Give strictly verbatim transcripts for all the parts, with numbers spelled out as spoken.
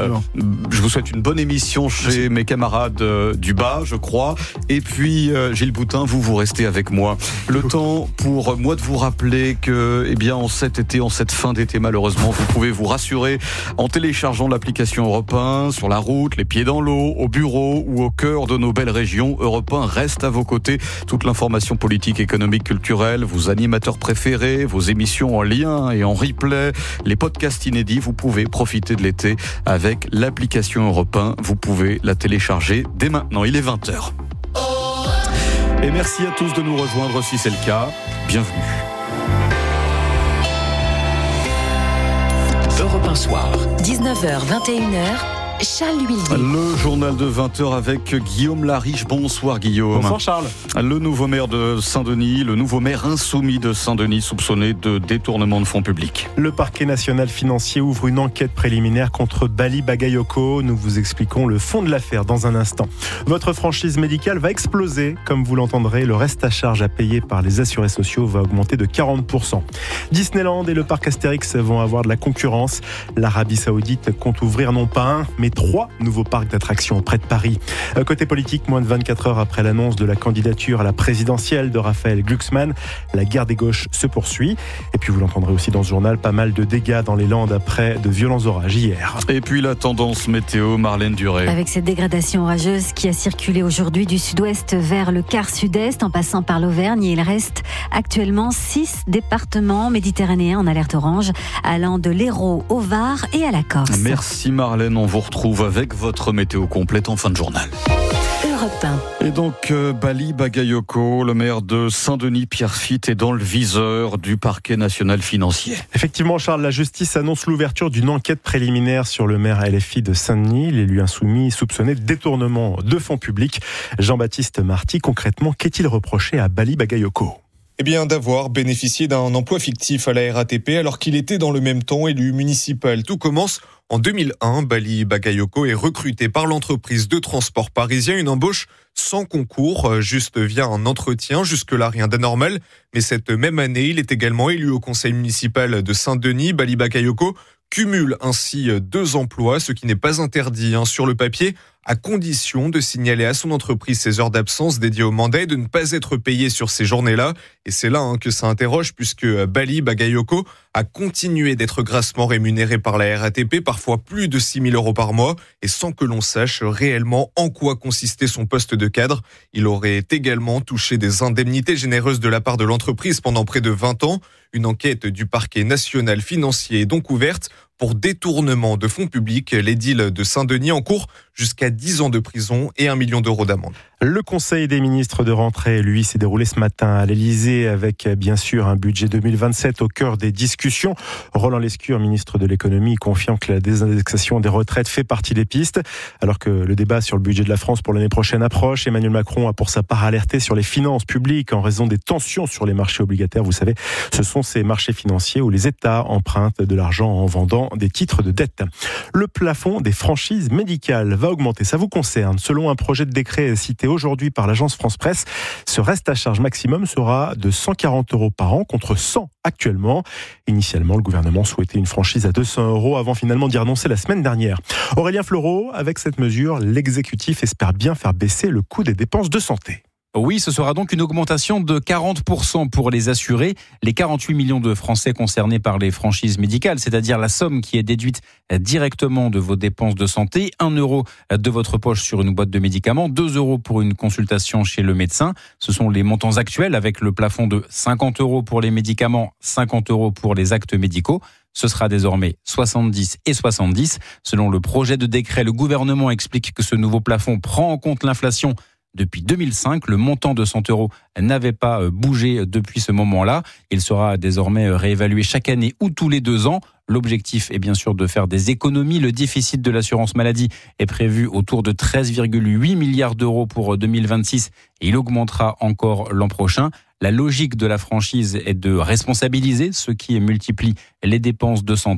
euh, je vous souhaite une bonne émission chez Merci. mes camarades euh, du bas, je crois. Et puis, euh, Gilles Boutin, vous, vous restez avec moi. Le temps pour moi de vous rappeler que, eh bien, en cet été, en cette fin d'été, malheureusement, vous pouvez vous rassurer en téléchargeant l'application Europe un, sur la route, les pieds dans l'eau, au bureau ou au cœur de nos belles régions. Europe un reste à vos côtés. Toute l'information politique, économique, culturelle, vos animateurs préférés, vos émissions en lien et en replay, les podcasts inédits, vous pouvez profiter de l'été avec l'application Europe un. Vous pouvez la télécharger dès maintenant. Il est vingt heures. Et merci à tous de nous rejoindre si c'est le cas. Bienvenue. Europe un soir. dix-neuf heures vingt et une heures. Charles Huillier. Le journal de vingt heures avec Guillaume Lariche. Bonsoir Guillaume. Bonsoir Charles. Le nouveau maire de Saint-Denis, le nouveau maire insoumis de Saint-Denis, soupçonné de détournement de fonds publics. Le parquet national financier ouvre une enquête préliminaire contre Bali Bagayoko. Nous vous expliquons le fond de l'affaire dans un instant. Votre franchise médicale va exploser, comme vous l'entendrez. Le reste à charge à payer par les assurés sociaux va augmenter de quarante pour cent. Disneyland et le parc Astérix vont avoir de la concurrence. L'Arabie Saoudite compte ouvrir non pas un, mais trois nouveaux parcs d'attractions près de Paris. Côté politique, moins de vingt-quatre heures après l'annonce de la candidature à la présidentielle de Raphaël Glucksmann, la guerre des gauches se poursuit. Et puis vous l'entendrez aussi dans ce journal, pas mal de dégâts dans les Landes après de violents orages hier. Et puis la tendance météo, Marlène Duré. Avec cette dégradation orageuse qui a circulé aujourd'hui du sud-ouest vers le quart sud-est en passant par l'Auvergne, il reste actuellement six départements méditerranéens en alerte orange, allant de l'Hérault au Var et à la Corse. Merci Marlène, on vous retrouve avec votre météo complète en fin de journal. Europe un. Et donc euh, Bali Bagayoko, le maire de Saint-Denis, Pierre Fitt, est dans le viseur du parquet national financier. Effectivement Charles, la justice annonce l'ouverture d'une enquête préliminaire sur le maire L F I de Saint-Denis, l'élu insoumis soupçonné de détournement de fonds publics. Jean-Baptiste Marty, concrètement, qu'est-il reproché à Bali Bagayoko ? Eh bien, d'avoir bénéficié d'un emploi fictif à la R A T P alors qu'il était dans le même temps élu municipal. Tout commence en deux mille un. Bali Bagayoko est recruté par l'entreprise de transport parisien. Une embauche sans concours, juste via un entretien. Jusque-là, rien d'anormal. Mais cette même année, il est également élu au conseil municipal de Saint-Denis. Bali Bagayoko cumule ainsi deux emplois, ce qui n'est pas interdit hein, sur le papier, à condition de signaler à son entreprise ses heures d'absence dédiées au mandat et de ne pas être payé sur ces journées-là. Et c'est là hein, que ça interroge, puisque Bali Bagayoko a continué d'être grassement rémunéré par la R A T P, parfois plus de six mille euros par mois, et sans que l'on sache réellement en quoi consistait son poste de cadre. Il aurait également touché des indemnités généreuses de la part de l'entreprise pendant près de vingt ans. Une enquête du parquet national financier est donc ouverte pour détournement de fonds publics. L'édile de Saint-Denis encourt jusqu'à dix ans de prison et un million d'euros d'amende. Le Conseil des ministres de rentrée, lui, s'est déroulé ce matin à l'Elysée avec, bien sûr, un budget deux mille vingt-sept au cœur des discussions. Roland Lescure, ministre de l'économie, confiant que la désindexation des retraites fait partie des pistes. Alors que le débat sur le budget de la France pour l'année prochaine approche, Emmanuel Macron a pour sa part alerté sur les finances publiques en raison des tensions sur les marchés obligataires. Vous savez, ce sont ces marchés financiers où les États empruntent de l'argent en vendant des titres de dette. Le plafond des franchises médicales va augmenter. Ça vous concerne. Selon un projet de décret cité aujourd'hui par l'agence France Presse, ce reste à charge maximum sera de cent quarante euros par an contre cent actuellement. Initialement, le gouvernement souhaitait une franchise à deux cents euros avant finalement d'y renoncer la semaine dernière. Aurélien Fleureau, avec cette mesure, l'exécutif espère bien faire baisser le coût des dépenses de santé. Oui, ce sera donc une augmentation de quarante pour cent pour les assurés, les quarante-huit millions de Français concernés par les franchises médicales, c'est-à-dire la somme qui est déduite directement de vos dépenses de santé, un euro de votre poche sur une boîte de médicaments, deux euros pour une consultation chez le médecin. Ce sont les montants actuels avec le plafond de cinquante euros pour les médicaments, cinquante euros pour les actes médicaux. Ce sera désormais soixante-dix et soixante-dix. Selon le projet de décret, le gouvernement explique que ce nouveau plafond prend en compte l'inflation. Depuis deux mille cinq, le montant de cent euros n'avait pas bougé depuis ce moment-là. Il sera désormais réévalué chaque année ou tous les deux ans. L'objectif est bien sûr de faire des économies. Le déficit de l'assurance maladie est prévu autour de treize virgule huit milliards d'euros pour deux mille vingt-six et il augmentera encore l'an prochain. La logique de la franchise est de responsabiliser ceux qui multiplient les dépenses de santé.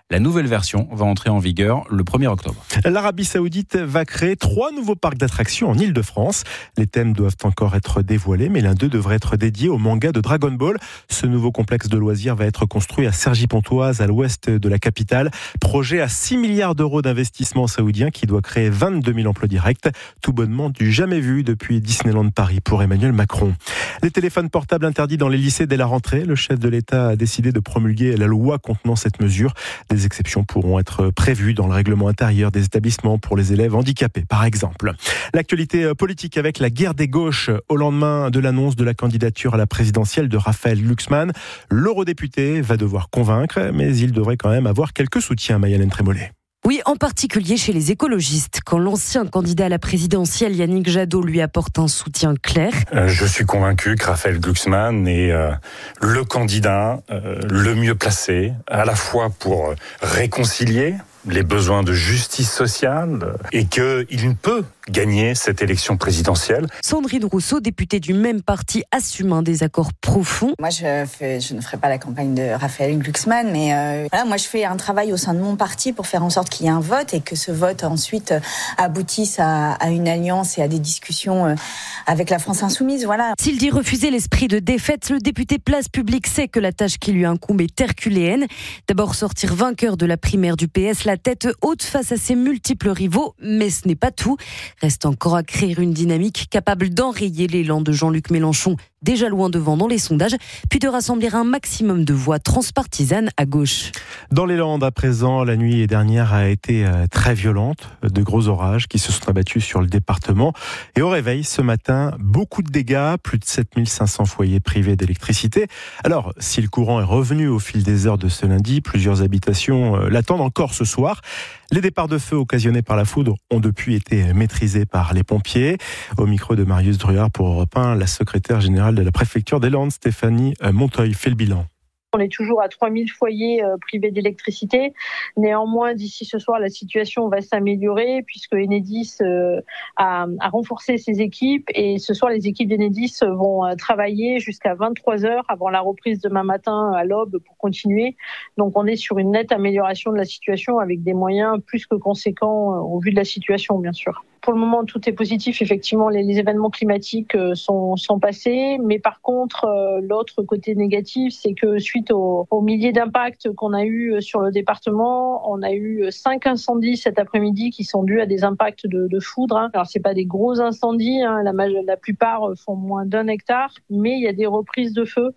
La nouvelle version va entrer en vigueur le premier octobre. L'Arabie Saoudite va créer trois nouveaux parcs d'attractions en Île-de-France. Les thèmes doivent encore être dévoilés, mais l'un d'eux devrait être dédié au manga de Dragon Ball. Ce nouveau complexe de loisirs va être construit à Cergy-Pontoise, à l'ouest de la capitale. Projet à six milliards d'euros d'investissement saoudien qui doit créer vingt-deux mille emplois directs. Tout bonnement du jamais vu depuis Disneyland Paris pour Emmanuel Macron. Les téléphones portables interdits dans les lycées dès la rentrée. Le chef de l'État a décidé de promulguer la loi contenant cette mesure. Des exceptions pourront être prévues dans le règlement intérieur des établissements pour les élèves handicapés, par exemple. L'actualité politique avec la guerre des gauches au lendemain de l'annonce de la candidature à la présidentielle de Raphaël Glucksmann. L'eurodéputé va devoir convaincre, mais il devrait quand même avoir quelques soutiens, Mayalène Trémollet. Oui, en particulier chez les écologistes. Quand l'ancien candidat à la présidentielle, Yannick Jadot, lui apporte un soutien clair. Euh, je suis convaincu que Raphaël Glucksmann est euh, le candidat euh, le mieux placé, à la fois pour réconcilier les besoins de justice sociale et qu'il peut gagner cette élection présidentielle. Sandrine Rousseau, députée du même parti, assume un désaccord profond. Moi, je, fais, je ne ferai pas la campagne de Raphaël Glucksmann, mais euh, voilà, moi, je fais un travail au sein de mon parti pour faire en sorte qu'il y ait un vote et que ce vote ensuite aboutisse à, à une alliance et à des discussions euh, avec la France insoumise. Voilà. S'il dit refuser l'esprit de défaite, le député Place Publique sait que la tâche qui lui incombe est herculéenne. D'abord sortir vainqueur de la primaire du P S, la tête haute face à ses multiples rivaux, mais ce n'est pas tout. Reste encore à créer une dynamique capable d'enrayer l'élan de Jean-Luc Mélenchon, déjà loin devant dans les sondages, puis de rassembler un maximum de voix transpartisanes à gauche. Dans les Landes, à présent, la nuit dernière a été très violente. De gros orages qui se sont abattus sur le département. Et au réveil, ce matin, beaucoup de dégâts, plus de sept mille cinq cents foyers privés d'électricité. Alors, si le courant est revenu au fil des heures de ce lundi, plusieurs habitations l'attendent encore ce soir. Les départs de feu occasionnés par la foudre ont depuis été maîtrisés par les pompiers. Au micro de Marius Druard pour Europe un, la secrétaire générale de la préfecture des Landes, Stéphanie Montoy, fait le bilan. On est toujours à trois mille foyers euh, privés d'électricité. Néanmoins, d'ici ce soir, la situation va s'améliorer puisque Enedis euh, a, a renforcé ses équipes et ce soir, les équipes d'Enedis vont euh, travailler jusqu'à vingt-trois heures avant la reprise demain matin à l'aube pour continuer. Donc, on est sur une nette amélioration de la situation avec des moyens plus que conséquents euh, au vu de la situation, bien sûr. Pour le moment, tout est positif. Effectivement, les, les événements climatiques euh, sont, sont passés. Mais par contre, euh, l'autre côté négatif, c'est que suite aux, aux milliers d'impacts qu'on a eu sur le département, on a eu cinq incendies cet après-midi qui sont dus à des impacts de, de foudre. Hein. Alors, c'est pas des gros incendies. Hein. La, la plupart font moins d'un hectare. Mais il y a des reprises de feu.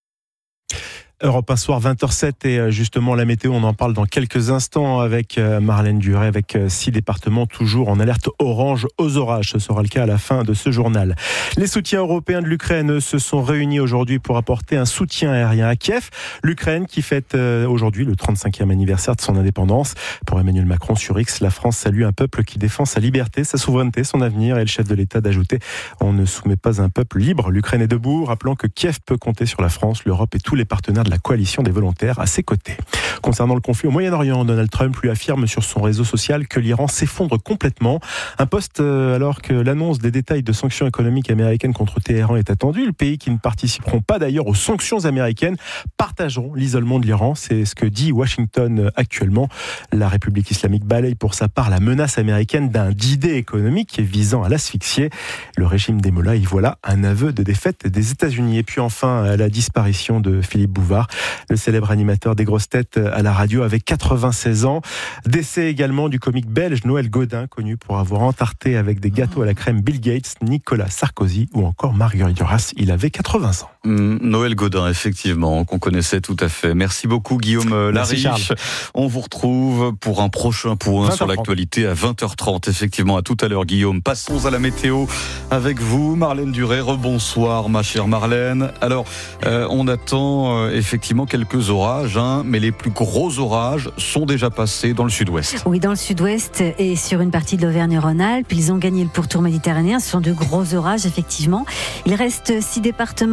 Europe un soir, vingt heures zéro sept et justement la météo, on en parle dans quelques instants avec Marlène Duret, avec six départements toujours en alerte orange aux orages. Ce sera le cas à la fin de ce journal. Les soutiens européens de l'Ukraine se sont réunis aujourd'hui pour apporter un soutien aérien à Kiev. L'Ukraine qui fête aujourd'hui le trente-cinquième anniversaire de son indépendance. Pour Emmanuel Macron sur X, la France salue un peuple qui défend sa liberté, sa souveraineté, son avenir et le chef de l'État d'ajouter « On ne soumet pas un peuple libre, l'Ukraine est debout », rappelant que Kiev peut compter sur la France, l'Europe et tous les partenaires de la coalition des volontaires à ses côtés. Concernant le conflit au Moyen-Orient, Donald Trump lui affirme sur son réseau social que l'Iran s'effondre complètement. Un poste alors que l'annonce des détails de sanctions économiques américaines contre Téhéran est attendue. Le pays qui ne participeront pas d'ailleurs aux sanctions américaines partageront l'isolement de l'Iran. C'est ce que dit Washington actuellement. La République islamique balaye pour sa part la menace américaine d'un D-Day économique visant à l'asphyxier. Le régime des mollahs y voilà un aveu de défaite des États-Unis. Et puis enfin, la disparition de Philippe Bouvard, le célèbre animateur des grosses têtes à la radio avec quatre-vingt-seize ans. Décès également du comique belge Noël Gaudin, connu pour avoir entarté avec des gâteaux à la crème Bill Gates, Nicolas Sarkozy ou encore Marguerite Duras. Il avait quatre-vingts ans. Mmh, Noël Gaudin, effectivement, qu'on connaissait tout à fait. Merci beaucoup Guillaume Lariche. On vous retrouve pour un prochain point sur l'actualité à vingt heures trente. Effectivement, à tout à l'heure Guillaume. Passons à la météo avec vous, Marlène Duret. Rebonsoir ma chère Marlène. Alors, euh, on attend euh, effectivement quelques orages, hein, mais les plus gros orages sont déjà passés dans le sud-ouest. Oui, dans le sud-ouest et sur une partie de l'Auvergne-Rhône-Alpes. Ils ont gagné le pourtour méditerranéen. Ce sont de gros orages, effectivement. Il reste six départements méditerranéens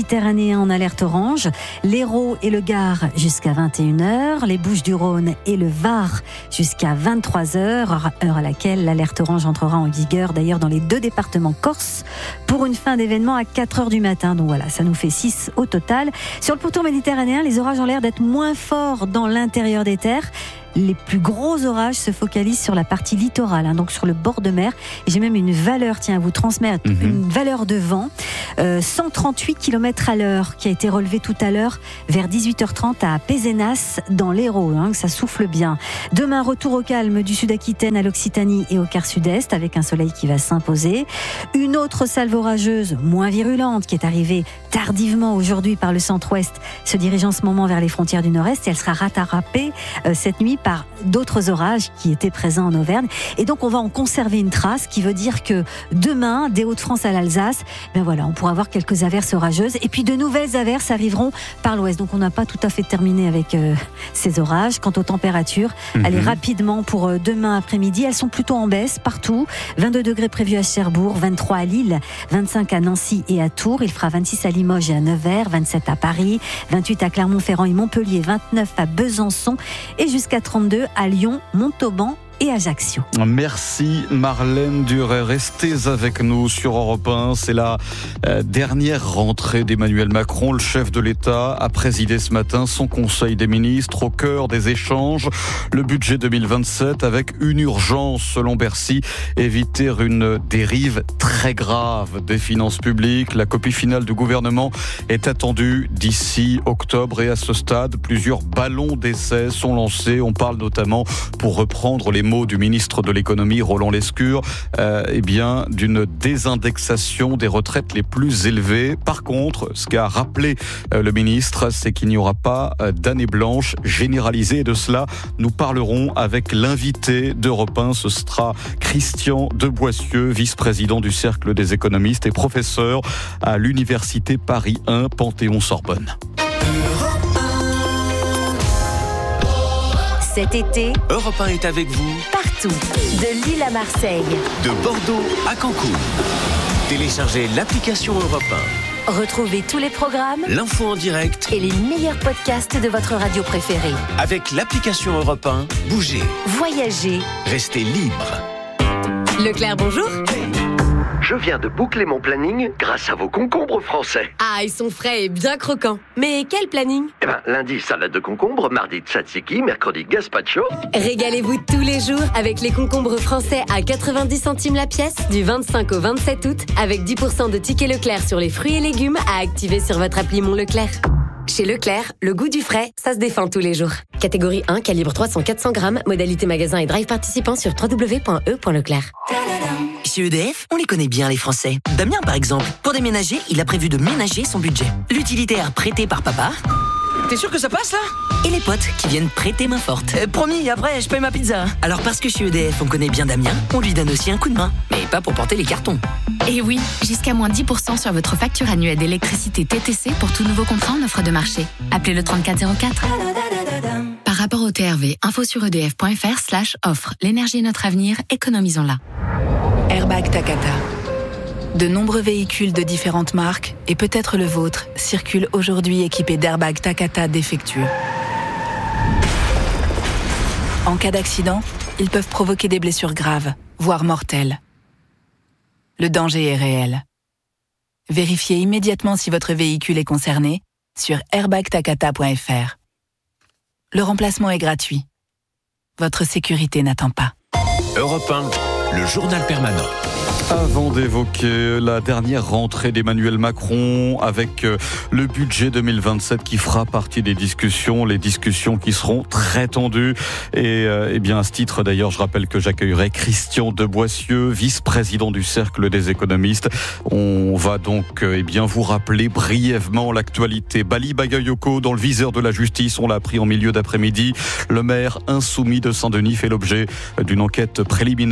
méditerranéen en alerte orange, l'Hérault et le Gard jusqu'à vingt et une heures, les Bouches-du-Rhône et le Var jusqu'à vingt-trois heures, heure à laquelle l'alerte orange entrera en vigueur d'ailleurs dans les deux départements corses pour une fin d'événement à quatre heures du matin. Donc voilà, ça nous fait six au total. Sur le pourtour méditerranéen, les orages ont l'air d'être moins forts dans l'intérieur des terres. Les plus gros orages se focalisent sur la partie littorale, hein, donc sur le bord de mer. Et j'ai même une valeur, tiens, à vous transmettre, mmh. une valeur de vent, euh, cent trente-huit kilomètres à l'heure, qui a été relevée tout à l'heure vers dix-huit heures trente à Pézenas, dans l'Hérault. Hein, ça souffle bien. Demain, retour au calme du Sud-Aquitaine à l'Occitanie et au quart sud-est, avec un soleil qui va s'imposer. Une autre salve orageuse, moins virulente, qui est arrivée tardivement aujourd'hui par le centre-ouest, se dirige en ce moment vers les frontières du nord-est, et elle sera rattrapée euh, cette nuit par d'autres orages qui étaient présents en Auvergne. Et donc, on va en conserver une trace, qui veut dire que demain, des Hauts-de-France à l'Alsace, ben voilà, on pourra avoir quelques averses orageuses. Et puis, de nouvelles averses arriveront par l'ouest. Donc, on n'a pas tout à fait terminé avec euh, ces orages. Quant aux températures, mm-hmm. allez rapidement pour euh, demain après-midi. Elles sont plutôt en baisse partout. vingt-deux degrés prévus à Cherbourg, vingt-trois à Lille, vingt-cinq à Nancy et à Tours. Il fera vingt-six à Limoges et à Nevers, vingt-sept à Paris, vingt-huit à Clermont-Ferrand et Montpellier, vingt-neuf à Besançon et jusqu'à trente-deux à Lyon, Montauban et Ajaccio. Merci Marlène Duret. Restez avec nous sur Europe un. C'est la euh, dernière rentrée d'Emmanuel Macron. Le chef de l'État a présidé ce matin son conseil des ministres au cœur des échanges. Le budget deux mille vingt-sept avec une urgence selon Bercy, éviter une dérive très grave des finances publiques. La copie finale du gouvernement est attendue d'ici octobre et à ce stade, plusieurs ballons d'essai sont lancés. On parle notamment, pour reprendre les mots du ministre de l'économie Roland Lescure, euh, eh bien d'une désindexation des retraites les plus élevées. Par contre, ce qu'a rappelé euh, le ministre, c'est qu'il n'y aura pas euh, d'année blanche généralisée. Et de cela, nous parlerons avec l'invité d'Europe un. Ce sera Christian de Boissieu, vice-président du Cercle des économistes et professeur à l'Université Paris un Panthéon-Sorbonne. Cet été, Europe un est avec vous partout, de Lille à Marseille, de Bordeaux à Cancun. Téléchargez l'application Europe un. Retrouvez tous les programmes, l'info en direct et les meilleurs podcasts de votre radio préférée. Avec l'application Europe un, bougez, voyagez, restez libre. Leclerc, bonjour. Je viens de boucler mon planning grâce à vos concombres français. Ah, ils sont frais et bien croquants. Mais quel planning ? Eh ben, lundi, salade de concombre, mardi, tzatziki, mercredi, gazpacho. Régalez-vous tous les jours avec les concombres français à quatre-vingt-dix centimes la pièce du vingt-cinq au vingt-sept août, avec dix pour cent de tickets Leclerc sur les fruits et légumes à activer sur votre appli Mon Leclerc. Chez Leclerc, le goût du frais, ça se défend tous les jours. Catégorie un, calibre trois cents à quatre cents grammes, modalité magasin et drive participant sur w w w point e point leclerc. Chez E D F, on les connaît bien les Français. Damien par exemple, pour déménager, il a prévu de ménager son budget. L'utilitaire prêté par papa. T'es sûr que ça passe là ? Et les potes qui viennent prêter main forte. euh, Promis, après je paye ma pizza. Alors parce que chez E D F on connaît bien Damien, on lui donne aussi un coup de main. Mais pas pour porter les cartons. Et oui, jusqu'à moins dix pour cent sur votre facture annuelle d'électricité T T C pour tout nouveau contrat en offre de marché. Appelez le trente-quatre zéro quatre. Par rapport au T R V, info sur edf.fr slash offre. L'énergie est notre avenir, économisons-la. Airbag Takata. De nombreux véhicules de différentes marques, et peut-être le vôtre, circulent aujourd'hui équipés d'airbags Takata défectueux. En cas d'accident, ils peuvent provoquer des blessures graves, voire mortelles. Le danger est réel. Vérifiez immédiatement si votre véhicule est concerné sur airbag takata point f r. Le remplacement est gratuit. Votre sécurité n'attend pas. Europe un, le journal permanent. Avant d'évoquer la dernière rentrée d'Emmanuel Macron avec le budget deux mille vingt-sept qui fera partie des discussions, les discussions qui seront très tendues. Et, euh, et bien à ce titre d'ailleurs, je rappelle que j'accueillerai Christian de Boissieu, vice-président du Cercle des économistes. On va donc euh, eh bien vous rappeler brièvement l'actualité. Bali Bagayoko dans le viseur de la justice, on l'a appris en milieu d'après-midi. Le maire insoumis de Saint-Denis fait l'objet d'une enquête préliminaire du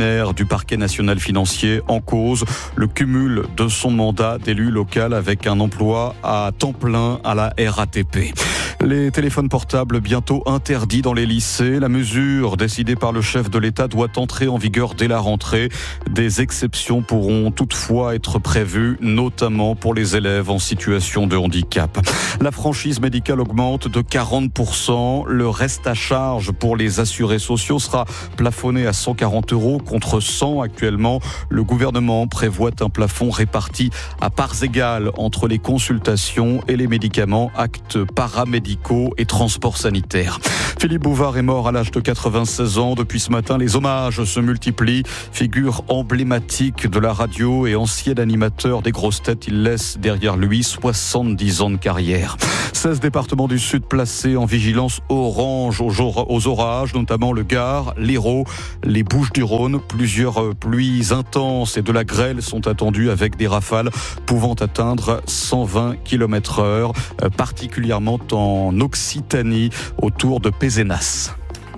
parquet national financier en cause le cumul de son mandat d'élu local avec un emploi à temps plein à la R A T P. Les téléphones portables bientôt interdits dans les lycées. La mesure décidée par le chef de l'État doit entrer en vigueur dès la rentrée. Des exceptions pourront toutefois être prévues, notamment pour les élèves en situation de handicap. La franchise médicale augmente de quarante pour cent. Le reste à charge pour les assurés sociaux sera plafonné à cent quarante euros contre cent actuellement. Le gouvernement prévoit un plafond réparti à parts égales entre les consultations et les médicaments, actes paramédicaux et transports sanitaires. Philippe Bouvard est mort à l'âge de quatre-vingt-seize ans. Depuis ce matin, les hommages se multiplient. Figure emblématique de la radio et ancien animateur des grosses têtes, il laisse derrière lui soixante-dix ans de carrière. seize départements du Sud placés en vigilance orange aux orages, notamment le Gard, l'Hérault, les Bouches-du-Rhône. Plusieurs pluies intenses et de la grêle sont attendues avec des rafales pouvant atteindre cent vingt kilomètres heure, particulièrement en Occitanie, autour de Pézenas.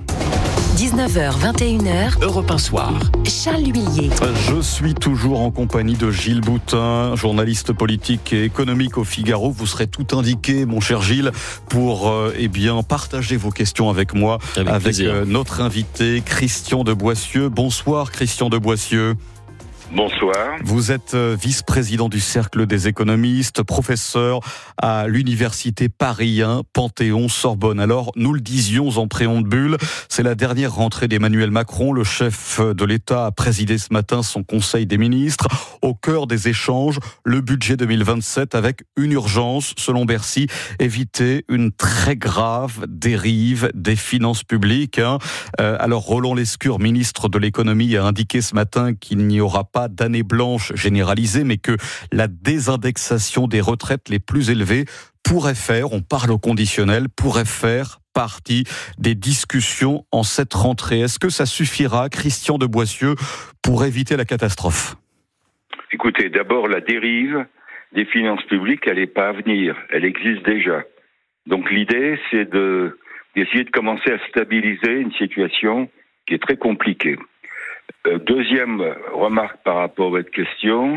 dix-neuf heures vingt et une heures, Europe un Soir. Charles Huillier. Je suis toujours en compagnie de Gilles Boutin, journaliste politique et économique au Figaro. Vous serez tout indiqué, mon cher Gilles, pour euh, eh bien partager vos questions avec moi, avec, avec euh, notre invité Christian de Boissieu. Bonsoir Christian de Boissieu. Bonsoir. Vous êtes vice-président du Cercle des économistes, professeur à l'Université Paris un, Panthéon-Sorbonne. Alors, nous le disions en préambule, c'est la dernière rentrée d'Emmanuel Macron. Le chef de l'État a présidé ce matin son Conseil des ministres. Au cœur des échanges, le budget deux mille vingt-sept avec une urgence, selon Bercy, éviter une très grave dérive des finances publiques. Hein. Euh, alors, Roland Lescure, ministre de l'économie, a indiqué ce matin qu'il n'y aura pas d'année blanche généralisée, mais que la désindexation des retraites les plus élevées pourrait faire, on parle au conditionnel, pourrait faire partie des discussions en cette rentrée. Est-ce que ça suffira, Christian de Boissieu, pour éviter la catastrophe ? Écoutez, d'abord, la dérive des finances publiques, elle n'est pas à venir, elle existe déjà. Donc l'idée, c'est de, d'essayer de commencer à stabiliser une situation qui est très compliquée. Euh, deuxième remarque par rapport à votre question,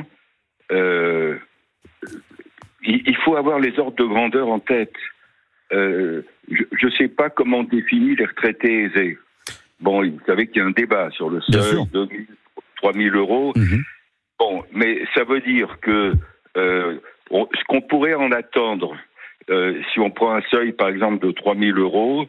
euh, il, il faut avoir les ordres de grandeur en tête. Euh, je ne sais pas comment on définit les retraités aisés. Bon, vous savez qu'il y a un débat sur le seuil de trois mille euros. Mmh. Bon, mais ça veut dire que euh, on, ce qu'on pourrait en attendre, euh, si on prend un seuil par exemple de trois mille euros,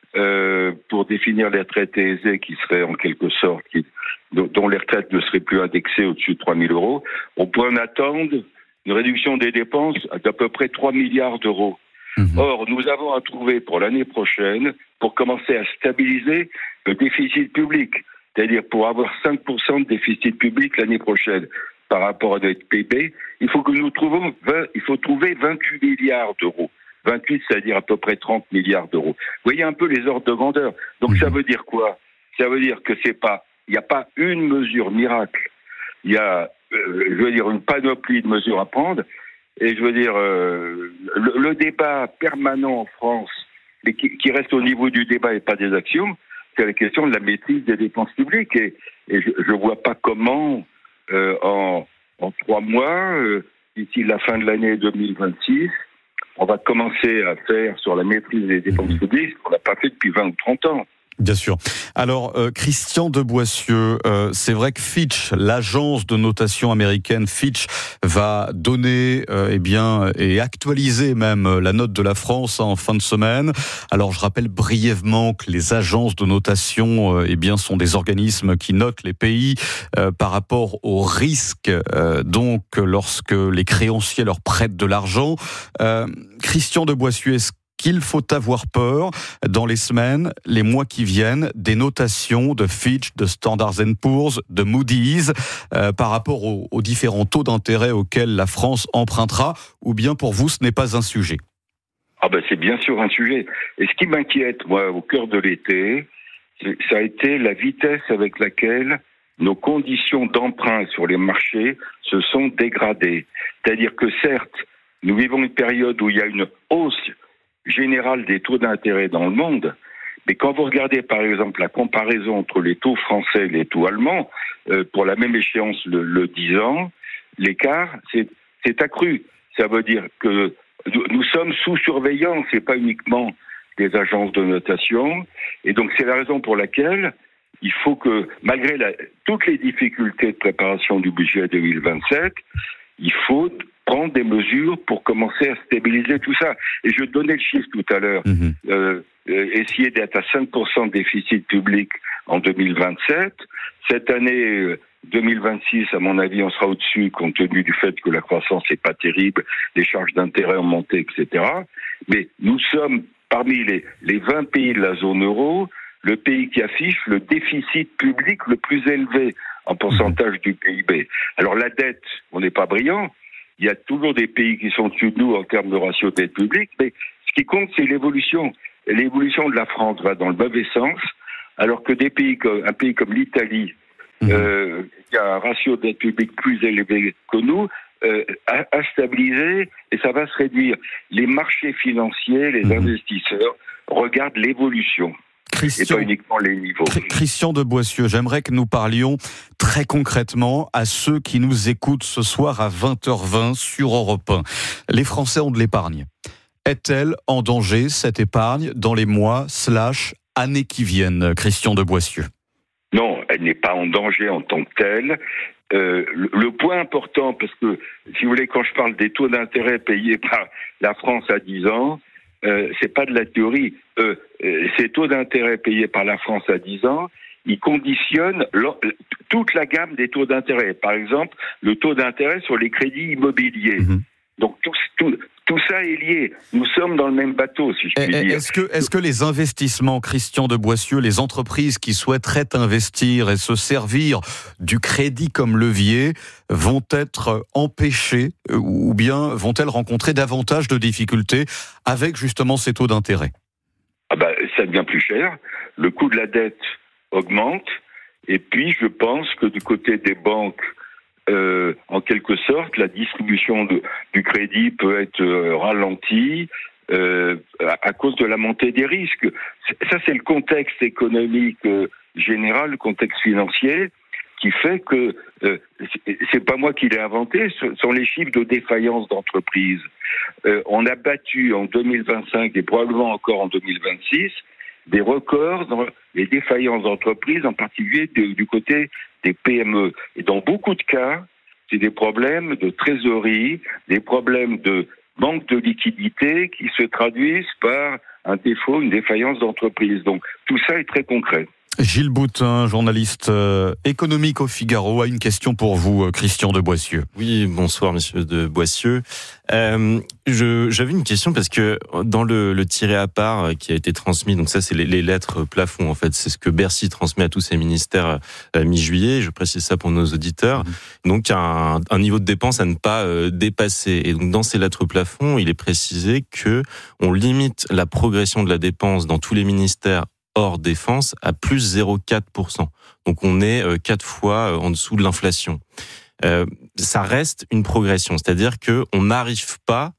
Euh, pour définir les retraités aisés qui seraient en quelque sorte, qui, dont, dont les retraites ne seraient plus indexées au-dessus de trois mille euros, on pourrait en attendre une réduction des dépenses d'à peu près trois milliards d'euros. Mmh. Or, nous avons à trouver pour l'année prochaine, pour commencer à stabiliser le déficit public, c'est-à-dire pour avoir cinq pour cent de déficit public l'année prochaine par rapport à notre P I B, il faut que nous trouvons vingt, il faut trouver vingt-huit milliards d'euros. vingt-huit, c'est-à-dire à peu près trente milliards d'euros. Vous voyez un peu les ordres de grandeur. Donc ça veut dire quoi ? Ça veut dire que c'est pas, il n'y a pas une mesure miracle. Il y a, euh, je veux dire, une panoplie de mesures à prendre. Et je veux dire, euh, le, le débat permanent en France, mais qui, qui reste au niveau du débat et pas des actions, c'est la question de la maîtrise des dépenses publiques. Et, et je ne vois pas comment, euh, en, en trois mois, euh, d'ici la fin de l'année deux mille vingt-six, on va commencer à faire sur la maîtrise des dépenses mmh. publiques ce qu'on n'a pas fait depuis vingt ou trente ans. Bien sûr. Alors, euh, Christian de Boissieu, euh, c'est vrai que Fitch, l'agence de notation américaine Fitch, va donner euh, eh bien, et actualiser même la note de la France hein, en fin de semaine. Alors, je rappelle brièvement que les agences de notation euh, eh bien, sont des organismes qui notent les pays euh, par rapport aux risques, euh, donc lorsque les créanciers leur prêtent de l'argent. Euh, Christian de Boissieu, est-ce qu'il faut avoir peur dans les semaines, les mois qui viennent, des notations de Fitch, de Standard and Poor's, de Moody's, euh, par rapport aux, aux différents taux d'intérêt auxquels la France empruntera, ou bien pour vous, ce n'est pas un sujet ? Ah ben c'est bien sûr un sujet. Et ce qui m'inquiète, moi, au cœur de l'été, ça a été la vitesse avec laquelle nos conditions d'emprunt sur les marchés se sont dégradées. C'est-à-dire que certes, nous vivons une période où il y a une hausse générale des taux d'intérêt dans le monde, mais quand vous regardez par exemple la comparaison entre les taux français et les taux allemands, euh, pour la même échéance le, le dix ans, l'écart c'est, c'est accru. Ça veut dire que nous, nous sommes sous surveillance, c'est pas uniquement des agences de notation, et donc c'est la raison pour laquelle il faut que, malgré la, toutes les difficultés de préparation du budget deux mille vingt-sept, il faut prendre des mesures pour commencer à stabiliser tout ça. Et je donnais le chiffre tout à l'heure. Mmh. Euh, euh, essayer d'être à cinq pour cent de déficit public en deux mille vingt-sept. Cette année euh, deux mille vingt-six, à mon avis, on sera au-dessus compte tenu du fait que la croissance n'est pas terrible, les charges d'intérêt ont monté, et cetera. Mais nous sommes parmi les, les vingt pays de la zone euro, le pays qui affiche le déficit public le plus élevé en pourcentage du P I B. Alors la dette, on n'est pas brillant. Il y a toujours des pays qui sont au-dessus de nous en termes de ratio dette publique, mais ce qui compte, c'est l'évolution. Et l'évolution de la France va dans le mauvais sens, alors que des pays comme, un pays comme l'Italie, mmh. euh, qui a un ratio dette publique plus élevé que nous, euh, a, a stabilisé et ça va se réduire. Les marchés financiers, les mmh. investisseurs regardent l'évolution. Christian, et pas uniquement les niveaux. Christian de Boissieu, j'aimerais que nous parlions très concrètement à ceux qui nous écoutent ce soir à vingt heures vingt sur Europe un. Les Français ont de l'épargne. Est-elle en danger, cette épargne, dans les mois slash années qui viennent, Christian de Boissieu? Non, elle n'est pas en danger en tant que telle. Euh, le, le point important, parce que, si vous voulez, quand je parle des taux d'intérêt payés par la France à dix ans, Euh, c'est pas de la théorie. Euh, euh, ces taux d'intérêt payés par la France à dix ans, ils conditionnent toute la gamme des taux d'intérêt. Par exemple, le taux d'intérêt sur les crédits immobiliers. Mmh. Donc tout, tout, tout ça est lié. Nous sommes dans le même bateau, si je puis et, dire. Est-ce que, est-ce que les investissements, Christian de Boissieu, les entreprises qui souhaiteraient investir et se servir du crédit comme levier vont être empêchées ou bien vont-elles rencontrer davantage de difficultés avec justement ces taux d'intérêt? Ah bah, ça devient plus cher. Le coût de la dette augmente. Et puis, je pense que du côté des banques, Euh, en quelque sorte, la distribution de, du crédit peut être euh, ralentie euh, à, à cause de la montée des risques. Ça, c'est le contexte économique euh, général, le contexte financier, qui fait que euh, c'est, c'est pas moi qui l'ai inventé, ce sont les chiffres de défaillance d'entreprise. Euh, on a battu en deux mille vingt-cinq et probablement encore en deux mille vingt-six des records dans les défaillances d'entreprises, en particulier de, du côté des P M E. Et dans beaucoup de cas, c'est des problèmes de trésorerie, des problèmes de manque de liquidité qui se traduisent par un défaut, une défaillance d'entreprise. Donc tout ça est très concret. Gilles Boutin, journaliste euh, économique au Figaro, a une question pour vous, euh, Christian de Boissieu. Oui, bonsoir monsieur de Boissieu. Euh, je, j'avais une question parce que dans le, le tiré à part qui a été transmis, donc ça c'est les, les lettres plafond en fait, c'est ce que Bercy transmet à tous ses ministères à mi-juillet, je précise ça pour nos auditeurs, mmh. donc un, un niveau de dépense à ne pas euh, dépasser. Et donc dans ces lettres plafond, il est précisé que on limite la progression de la dépense dans tous les ministères hors défense à plus zéro virgule quatre pour cent. Donc on est quatre fois en dessous de l'inflation. Euh, ça reste une progression, c'est-à-dire que on n'arrive pas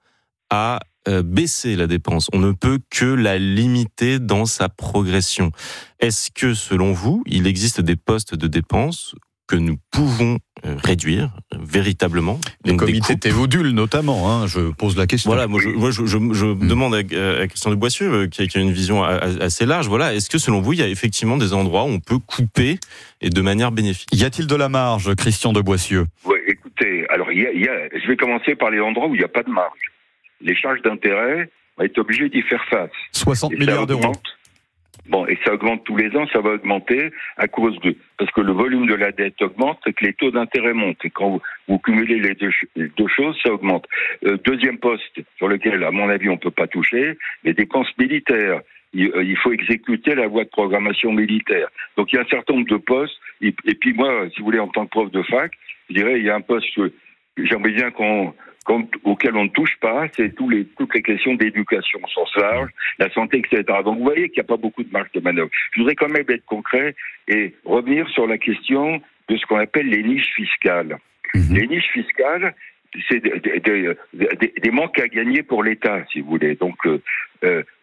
à euh, baisser la dépense. On ne peut que la limiter dans sa progression. Est-ce que, selon vous, il existe des postes de dépenses que nous pouvons réduire véritablement? Le comité Théodule notamment, hein, je pose la question. Voilà, moi je, moi je, je, je mmh. demande à, à Christian de Boissieu, qui a, qui a une vision assez large, voilà, est-ce que selon vous, il y a effectivement des endroits où on peut couper et de manière bénéfique? Y a-t-il de la marge, Christian de Boissieu? Oui, écoutez, alors il y a, il y a, je vais commencer par les endroits où il n'y a pas de marge. Les charges d'intérêt, on va être obligé d'y faire face. soixante milliards d'euros. Bon, et ça augmente tous les ans, ça va augmenter à cause de... Parce que le volume de la dette augmente et que les taux d'intérêt montent. Et quand vous, vous cumulez les deux, les deux choses, ça augmente. Euh, deuxième poste sur lequel, à mon avis, on ne peut pas toucher, les dépenses militaires. Il, euh, il faut exécuter la loi de programmation militaire. Donc il y a un certain nombre de postes. Et, et puis moi, si vous voulez, en tant que prof de fac, je dirais, il y a un poste... J'aimerais bien qu'on... auquel on ne touche pas, c'est tous les, toutes les questions d'éducation au sens large, la santé, et cetera. Donc vous voyez qu'il n'y a pas beaucoup de marge de manœuvre. Je voudrais quand même être concret et revenir sur la question de ce qu'on appelle les niches fiscales. Mmh. Les niches fiscales, c'est des, des, des, des manques à gagner pour l'État, si vous voulez. Donc euh,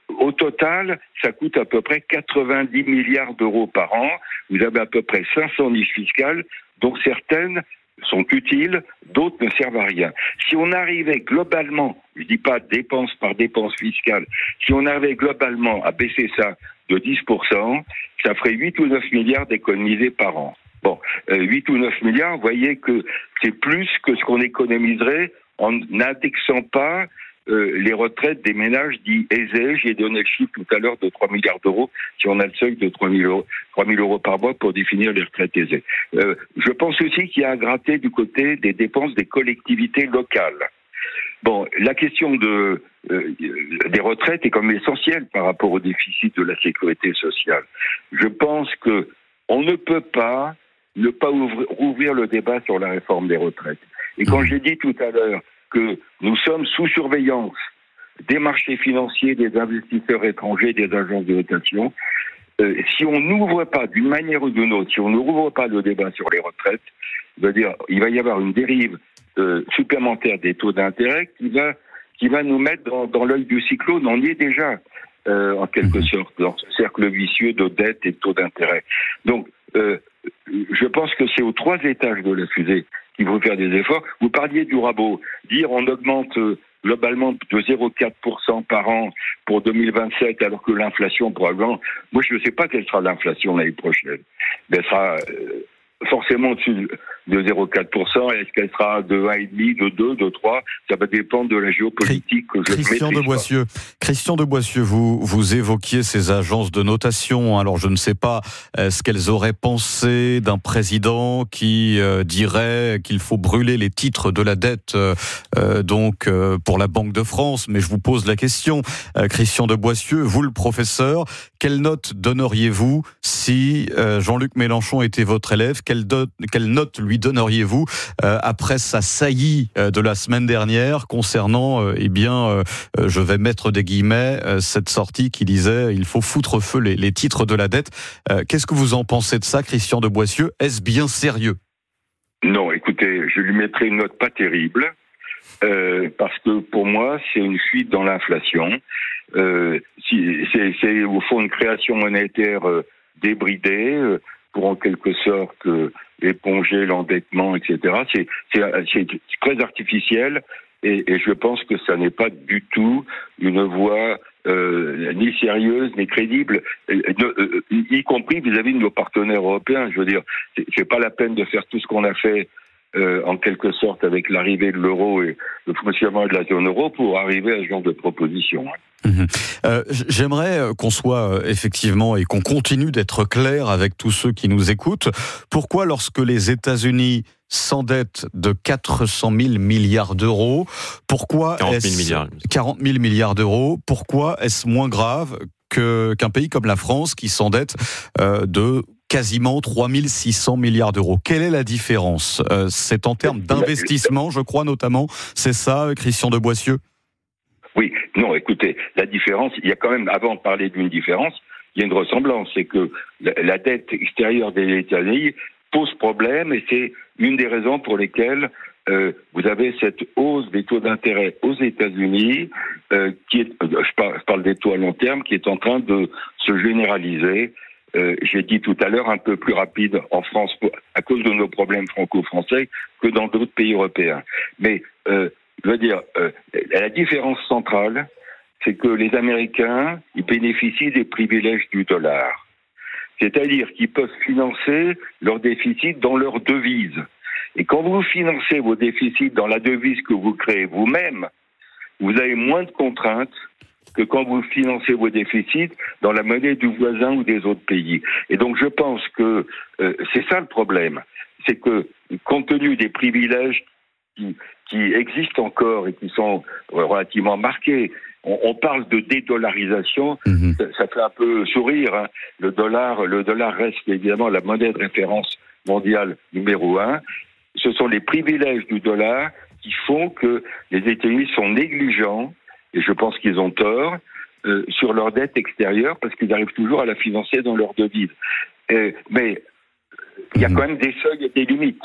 au total, ça coûte à peu près quatre-vingt-dix milliards d'euros par an. Vous avez à peu près cinq cents niches fiscales, dont certaines sont utiles, d'autres ne servent à rien. Si on arrivait globalement, je dis pas dépense par dépense fiscale, si on arrivait globalement à baisser ça de dix pour cent, ça ferait huit ou neuf milliards d'économisés par an. Bon, euh, huit ou neuf milliards, vous voyez que c'est plus que ce qu'on économiserait en n'indexant pas euh, les retraites des ménages dits aisés. J'ai donné le chiffre tout à l'heure de trois milliards d'euros, si on a le seuil de trois mille euros, trois mille euros par mois pour définir les retraites aisées. Euh, je pense aussi qu'il y a à gratter du côté des dépenses des collectivités locales. Bon, la question de, euh, des retraites est comme essentielle par rapport au déficit de la sécurité sociale. Je pense que on ne peut pas ne pas ouvrir, rouvrir le débat sur la réforme des retraites. Et quand j'ai dit tout à l'heure que nous sommes sous surveillance des marchés financiers, des investisseurs étrangers, des agences de notation, euh, si on n'ouvre pas d'une manière ou d'une autre, si on n'ouvre pas le débat sur les retraites, je veux dire, il va y avoir une dérive euh, supplémentaire des taux d'intérêt qui va qui va nous mettre dans, dans l'œil du cyclone. On y est déjà, euh, en quelque sorte, dans ce cercle vicieux de dette et de taux d'intérêt. Donc, euh, je pense que c'est aux trois étages de la fusée qu'il faut faire des efforts. Vous parliez du rabot. Dire on augmente euh, globalement de zéro virgule quatre pour cent par an pour deux mille vingt-sept, alors que l'inflation, probablement... Moi, je ne sais pas quelle sera l'inflation l'année prochaine. Mais elle sera euh, forcément au-dessus de zéro virgule quatre pour cent. Est-ce qu'elle sera de un virgule cinq, de deux, de trois? Ça va dépendre de la géopolitique que je Christian de Boissieu, Christian de Boissieu, vous, vous évoquiez ces agences de notation. Alors, je ne sais pas euh, ce qu'elles auraient pensé d'un président qui euh, dirait qu'il faut brûler les titres de la dette euh, euh, donc euh, pour la Banque de France. Mais je vous pose la question, euh, Christian de Boissieu, vous le professeur, quelle note donneriez-vous si euh, Jean-Luc Mélenchon était votre élève? Quelle, do- quelle note lui donneriez-vous euh, après sa saillie euh, de la semaine dernière concernant, euh, eh bien, euh, euh, je vais mettre des guillemets, euh, cette sortie qui disait il faut foutre au feu les, les titres de la dette. Euh, qu'est-ce que vous en pensez de ça, Christian de Boissieu? Est-ce bien sérieux? Non, écoutez, je lui mettrai une note pas terrible. Euh, parce que pour moi, c'est une fuite dans l'inflation. Euh, si, c'est, c'est au fond une création monétaire euh, débridée euh, pour en quelque sorte euh, éponger l'endettement, et cetera. C'est, c'est, c'est très artificiel et, et je pense que ça n'est pas du tout une voie euh, ni sérieuse ni crédible, euh, euh, y compris vis-à-vis de nos partenaires européens. Je veux dire, c'est, c'est pas la peine de faire tout ce qu'on a fait. Euh, en quelque sorte avec l'arrivée de l'euro et le fonctionnement de la zone euro pour arriver à ce genre de proposition. Mmh. Euh, j'aimerais qu'on soit effectivement et qu'on continue d'être clair avec tous ceux qui nous écoutent. Pourquoi, lorsque les États-Unis s'endettent de quatre cent mille milliards d'euros, pourquoi quarante mille est-ce milliards. quarante mille milliards d'euros, pourquoi est-ce moins grave que, qu'un pays comme la France qui s'endette euh, de quasiment trois mille six cents milliards d'euros. Quelle est la différence? euh, C'est en termes d'investissement, je crois, notamment. C'est ça, Christian de Boissieu? Oui, non, écoutez, la différence, il y a quand même, avant de parler d'une différence, il y a une ressemblance. C'est que la, la dette extérieure des États-Unis pose problème et c'est une des raisons pour lesquelles euh, vous avez cette hausse des taux d'intérêt aux États-Unis, euh, qui est, je parle, je parle des taux à long terme, qui est en train de se généraliser. Euh, j'ai dit tout à l'heure, un peu plus rapide en France à cause de nos problèmes franco-français que dans d'autres pays européens. Mais, euh, je veux dire, euh, la différence centrale, c'est que les Américains, ils bénéficient des privilèges du dollar. C'est-à-dire qu'ils peuvent financer leurs déficits dans leur devise. Et quand vous financez vos déficits dans la devise que vous créez vous-même, vous avez moins de contraintes que quand vous financez vos déficits dans la monnaie du voisin ou des autres pays. Et donc je pense que euh, c'est ça le problème. C'est que, compte tenu des privilèges qui, qui existent encore et qui sont relativement marqués, on, on parle de dédollarisation, mmh. ça, ça fait un peu sourire. Hein. Le dollar, le dollar reste évidemment la monnaie de référence mondiale numéro un. Ce sont les privilèges du dollar qui font que les États-Unis sont négligents, et je pense qu'ils ont tort, euh, sur leur dette extérieure, parce qu'ils arrivent toujours à la financer dans leur devise. Euh, mais il y a quand même des seuils et des limites.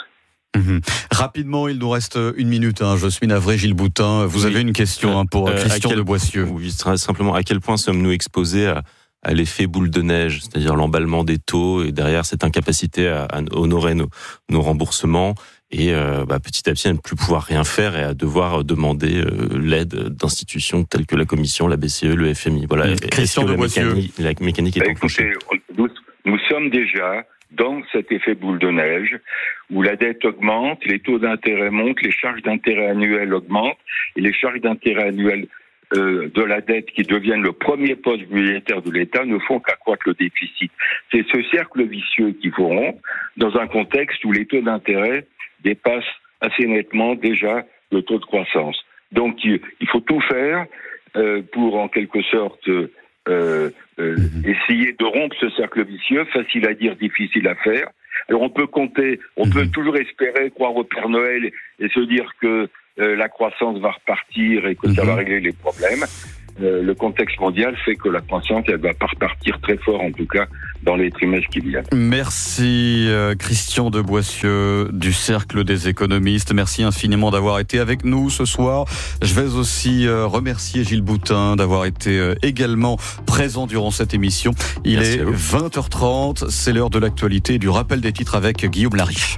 Mmh. Rapidement, il nous reste une minute. Hein. Je suis navré, Gilles Boutin. Vous oui. avez une question hein, pour euh, Christian de Boissieu. Oui, simplement, à quel point sommes-nous exposés à, à l'effet boule de neige, c'est-à-dire l'emballement des taux et derrière cette incapacité à, à honorer nos, nos remboursements et euh, bah, petit à petit à ne plus pouvoir rien faire et à devoir demander euh, l'aide d'institutions telles que la Commission, la B C E, le F M I. Voilà. Mmh. Christian de Boissieu. La mécanique, la mécanique est enclenchée. Nous, nous sommes déjà dans cet effet boule de neige, où la dette augmente, les taux d'intérêt montent, les charges d'intérêt annuelles augmentent, et les charges d'intérêt annuelles euh, de la dette, qui deviennent le premier poste budgétaire de l'État, ne font qu'accroître le déficit. C'est ce cercle vicieux qu'il faut rompre, dans un contexte où les taux d'intérêt dépassent assez nettement déjà le taux de croissance. Donc il, il faut tout faire euh, pour, en quelque sorte, euh, Euh, euh, essayer de rompre ce cercle vicieux, facile à dire, difficile à faire. Alors on peut compter, on peut toujours espérer croire au Père Noël et se dire que euh, la croissance va repartir et que ça va régler les problèmes. Euh, le contexte mondial fait que la croissance, elle va pas repartir très fort, en tout cas dans les trimestres qui viennent. Merci euh, Christian de Boissieu du Cercle des économistes. Merci infiniment d'avoir été avec nous ce soir. Je vais aussi euh, remercier Gilles Boutin d'avoir été euh, également présent durant cette émission. Il Merci est vingt heures trente, c'est l'heure de l'actualité et du rappel des titres avec Guillaume Lariche.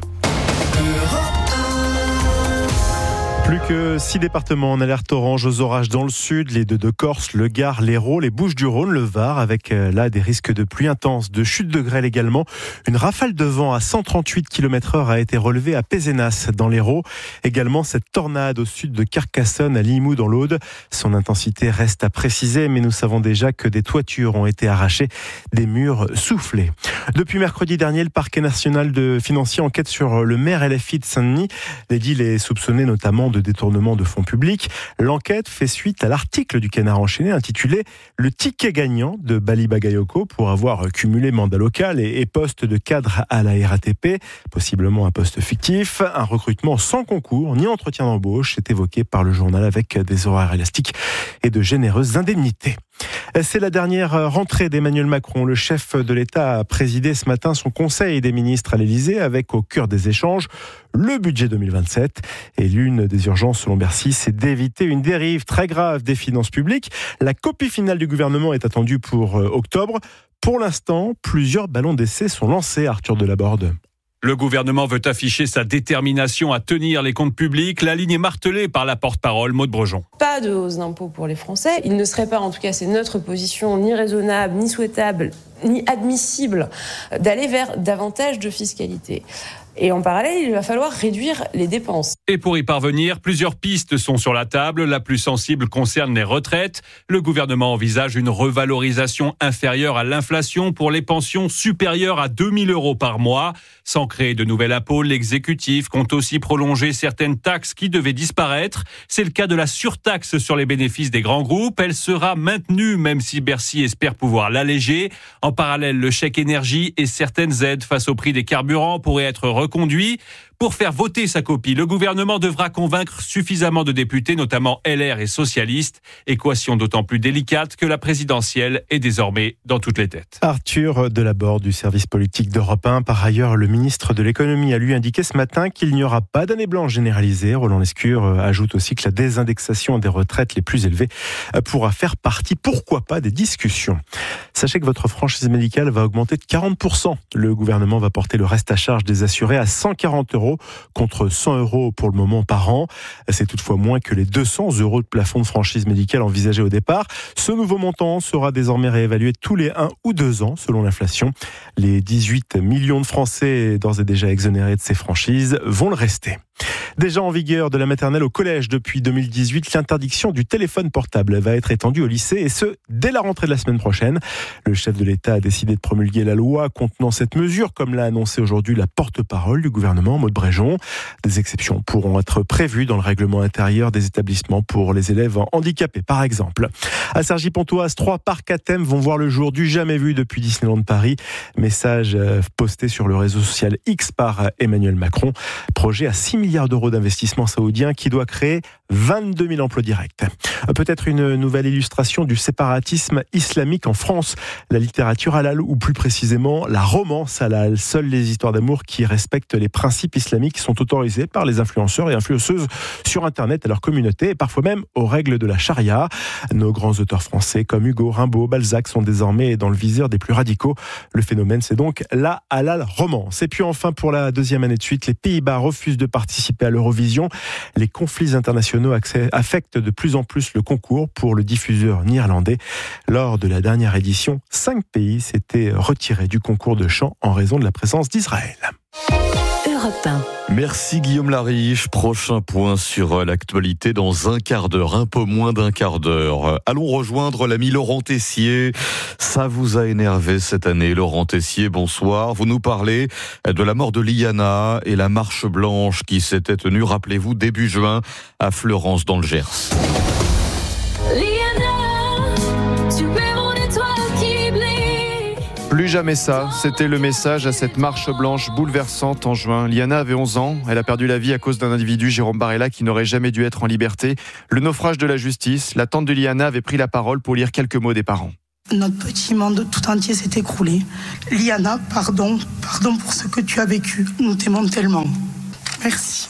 Plus que six départements en alerte orange aux orages dans le sud, les deux de Corse, le Gard, l'Hérault, les Bouches-du-Rhône, le Var, avec là des risques de pluie intense, de chute de grêle également. Une rafale de vent à cent trente-huit kilomètres heure a été relevée à Pézenas dans l'Hérault. Également cette tornade au sud de Carcassonne à Limoux dans l'Aude. Son intensité reste à préciser, mais nous savons déjà que des toitures ont été arrachées, des murs soufflés. Depuis mercredi dernier, le parquet national de financier enquête sur le maire L F I de Saint-Denis. L'édile est soupçonné notamment de détournement de fonds publics. L'enquête fait suite à l'article du Canard enchaîné intitulé « Le ticket gagnant de Bali Bagayoko pour avoir cumulé mandat local et, et poste de cadre à la R A T P, possiblement un poste fictif. Un recrutement sans concours ni entretien d'embauche est évoqué par le journal avec des horaires élastiques et de généreuses indemnités. C'est la dernière rentrée d'Emmanuel Macron. Le chef de l'État a présidé ce matin son conseil des ministres à l'Élysée avec au cœur des échanges le budget deux mille vingt-sept. Et l'une des urgences selon Bercy, c'est d'éviter une dérive très grave des finances publiques. La copie finale du gouvernement est attendue pour octobre. Pour l'instant, plusieurs ballons d'essai sont lancés, Arthur Delaborde. Le gouvernement veut afficher sa détermination à tenir les comptes publics. La ligne est martelée par la porte-parole Maude Brejon. Pas de hausse d'impôts pour les Français. Il ne serait pas, en tout cas c'est notre position, ni raisonnable, ni souhaitable, ni admissible d'aller vers davantage de fiscalité. Et en parallèle, il va falloir réduire les dépenses. Et pour y parvenir, plusieurs pistes sont sur la table. La plus sensible concerne les retraites. Le gouvernement envisage une revalorisation inférieure à l'inflation pour les pensions supérieures à deux mille euros par mois. Sans créer de nouvel impôt, l'exécutif compte aussi prolonger certaines taxes qui devaient disparaître. C'est le cas de la surtaxe sur les bénéfices des grands groupes. Elle sera maintenue, même si Bercy espère pouvoir l'alléger. En parallèle, le chèque énergie et certaines aides face au prix des carburants pourraient être reconduits. Pour faire voter sa copie, le gouvernement devra convaincre suffisamment de députés, notamment L R et socialistes. Équation d'autant plus délicate que la présidentielle est désormais dans toutes les têtes. Arthur Delaborde du service politique d'Europe un. Par ailleurs, le ministre de l'économie a lui indiqué ce matin qu'il n'y aura pas d'année blanche généralisée. Roland Lescure ajoute aussi que la désindexation des retraites les plus élevées pourra faire partie, pourquoi pas, des discussions. Sachez que votre franchise médicale va augmenter de quarante pour cent. Le gouvernement va porter le reste à charge des assurés à cent quarante euros contre cent euros pour le moment par an. C'est toutefois moins que les deux cents euros de plafond de franchise médicale envisagé au départ. Ce nouveau montant sera désormais réévalué tous les un ou deux ans selon l'inflation. Les dix-huit millions de Français d'ores et déjà exonérés de ces franchises vont le rester. Déjà en vigueur de la maternelle au collège depuis deux mille dix-huit, l'interdiction du téléphone portable va être étendue au lycée et ce, dès la rentrée de la semaine prochaine. Le chef de l'État a décidé de promulguer la loi contenant cette mesure, comme l'a annoncé aujourd'hui la porte-parole du gouvernement, Maude Brejon. Des exceptions pourront être prévues dans le règlement intérieur des établissements pour les élèves handicapés, par exemple. À Cergy-Pontoise, trois parcs à thème vont voir le jour du jamais vu depuis Disneyland Paris. Message posté sur le réseau social X par Emmanuel Macron. Projet à six milliards d'euros d'investissement saoudien qui doit créer vingt-deux mille emplois directs. Peut-être une nouvelle illustration du séparatisme islamique en France. La littérature halal, ou plus précisément la romance halal. Seules les histoires d'amour qui respectent les principes islamiques sont autorisées par les influenceurs et influenceuses sur Internet et leur communauté, et parfois même aux règles de la charia. Nos grands auteurs français comme Hugo, Rimbaud, Balzac sont désormais dans le viseur des plus radicaux. Le phénomène, c'est donc la halal romance. Et puis enfin, pour la deuxième année de suite, les Pays-Bas refusent de participer à l'Eurovision. Les conflits internationaux affectent de plus en plus le concours pour le diffuseur néerlandais. Lors de la dernière édition, cinq pays s'étaient retirés du concours de chant en raison de la présence d'Israël. Europe un. Merci Guillaume Lariche. Prochain point sur l'actualité dans un quart d'heure, un peu moins d'un quart d'heure. Allons rejoindre l'ami Laurent Tessier. Ça vous a énervé cette année, Laurent Tessier, bonsoir. Vous nous parlez de la mort de Liana et la marche blanche qui s'était tenue, rappelez-vous, début juin à Fleurance dans le Gers. Plus jamais ça, c'était le message à cette marche blanche bouleversante en juin. Liana avait onze ans, elle a perdu la vie à cause d'un individu, Jérôme Barella, qui n'aurait jamais dû être en liberté. Le naufrage de la justice, la tante de Liana avait pris la parole pour lire quelques mots des parents. Notre petit monde tout entier s'est écroulé. Liana, pardon, pardon pour ce que tu as vécu. Nous t'aimons tellement. Merci.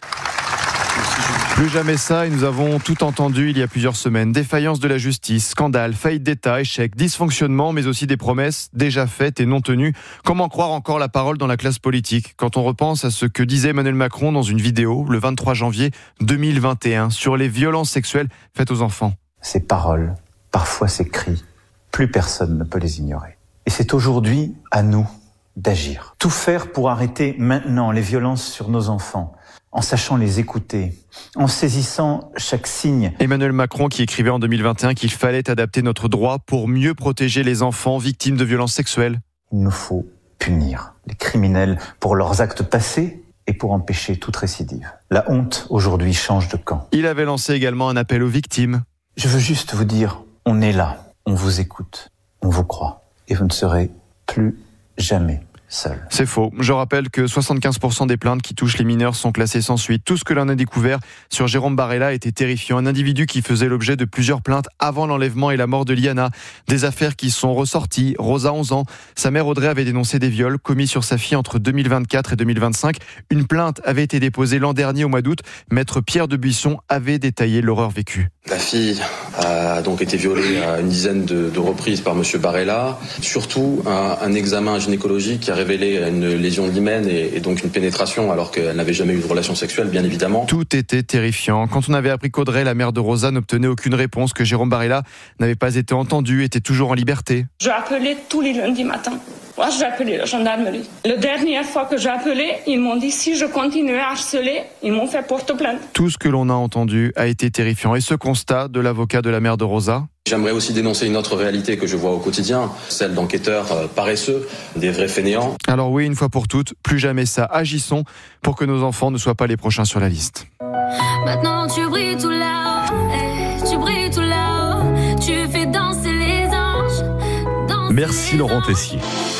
Plus jamais ça, et nous avons tout entendu il y a plusieurs semaines. Défaillance de la justice, scandale, faillite d'État, échec, dysfonctionnement, mais aussi des promesses déjà faites et non tenues. Comment croire encore la parole dans la classe politique quand on repense à ce que disait Emmanuel Macron dans une vidéo le vingt-trois janvier deux mille vingt et un sur les violences sexuelles faites aux enfants. Ces paroles, parfois ces cris, plus personne ne peut les ignorer. Et c'est aujourd'hui à nous d'agir. Tout faire pour arrêter maintenant les violences sur nos enfants, en sachant les écouter, en saisissant chaque signe. Emmanuel Macron qui écrivait en deux mille vingt et un qu'il fallait adapter notre droit pour mieux protéger les enfants victimes de violences sexuelles. Il nous faut punir les criminels pour leurs actes passés et pour empêcher toute récidive. La honte aujourd'hui change de camp. Il avait lancé également un appel aux victimes. Je veux juste vous dire, on est là, on vous écoute, on vous croit et vous ne serez plus jamais seul. C'est faux. Je rappelle que soixante-quinze pour cent des plaintes qui touchent les mineurs sont classées sans suite. Tout ce que l'on a découvert sur Jérôme Barella était terrifiant. Un individu qui faisait l'objet de plusieurs plaintes avant l'enlèvement et la mort de Liana. Des affaires qui sont ressorties. Rosa, onze ans. Sa mère Audrey avait dénoncé des viols commis sur sa fille entre deux mille vingt-quatre et deux mille vingt-cinq. Une plainte avait été déposée l'an dernier au mois d'août. Maître Pierre de Buisson avait détaillé l'horreur vécue. La fille a donc été violée à une dizaine de, de reprises par monsieur Barella. Surtout, un, un examen gynécologique qui a révélé une lésion de l'hymen et, et donc une pénétration alors qu'elle n'avait jamais eu de relation sexuelle, bien évidemment. Tout était terrifiant. Quand on avait appris qu'Audrey, la mère de Rosa, n'obtenait aucune réponse, que Jérôme Barella n'avait pas été entendu, était toujours en liberté. J'ai appelé tous les lundis matins. Moi, j'ai appelé la gendarmerie. La dernière fois que j'ai appelé, ils m'ont dit si je continuais à harceler, ils m'ont fait porte plainte. Tout ce que l'on a entendu a été terrifiant. Et ce constat de l'avocat de la mère de Rosa? J'aimerais aussi dénoncer une autre réalité que je vois au quotidien, celle d'enquêteurs paresseux, des vrais fainéants. Alors oui, une fois pour toutes, plus jamais ça. Agissons pour que nos enfants ne soient pas les prochains sur la liste. Maintenant tu brilles tout là-haut, tu brilles tout là-haut, tu fais danser les anges. Danser Merci Laurent Tessier.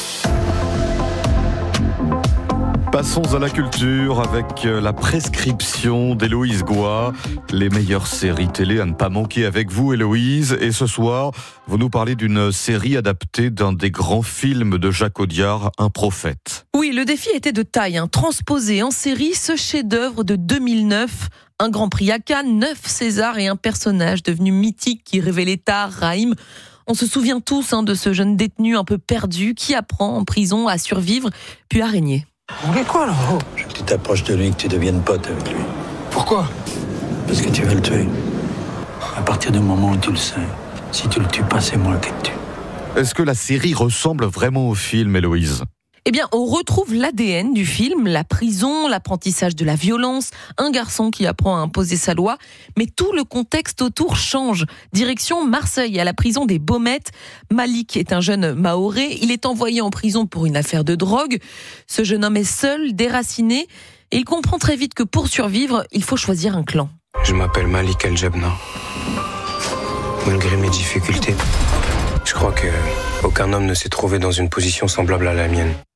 Passons à la culture avec la prescription d'Héloïse Goua. Les meilleures séries télé à ne pas manquer avec vous, Héloïse. Et ce soir, vous nous parlez d'une série adaptée d'un des grands films de Jacques Audiard, Un prophète. Oui, le défi était de taille, hein. Transposer en série ce chef-d'œuvre de deux mille neuf. Un Grand Prix à Cannes, neuf Césars et un personnage devenu mythique qui révélait tard, Raïm. On se souvient tous hein, de ce jeune détenu un peu perdu qui apprend en prison à survivre puis à régner. On est quoi là-haut? Je veux que tu t'approches de lui, que tu deviennes pote avec lui. Pourquoi? Parce que tu veux le tuer. À partir du moment où tu le sais, si tu le tues pas, c'est moi qui te tue. Est-ce que la série ressemble vraiment au film, Héloïse ? Eh bien, on retrouve l'A D N du film, la prison, l'apprentissage de la violence, un garçon qui apprend à imposer sa loi, mais tout le contexte autour change. Direction Marseille, à la prison des Baumettes. Malik est un jeune Mahorais, il est envoyé en prison pour une affaire de drogue. Ce jeune homme est seul, déraciné, et il comprend très vite que pour survivre, il faut choisir un clan. Je m'appelle Malik El-Jabna. Malgré mes difficultés, je crois que aucun homme ne s'est trouvé dans une position semblable à la mienne.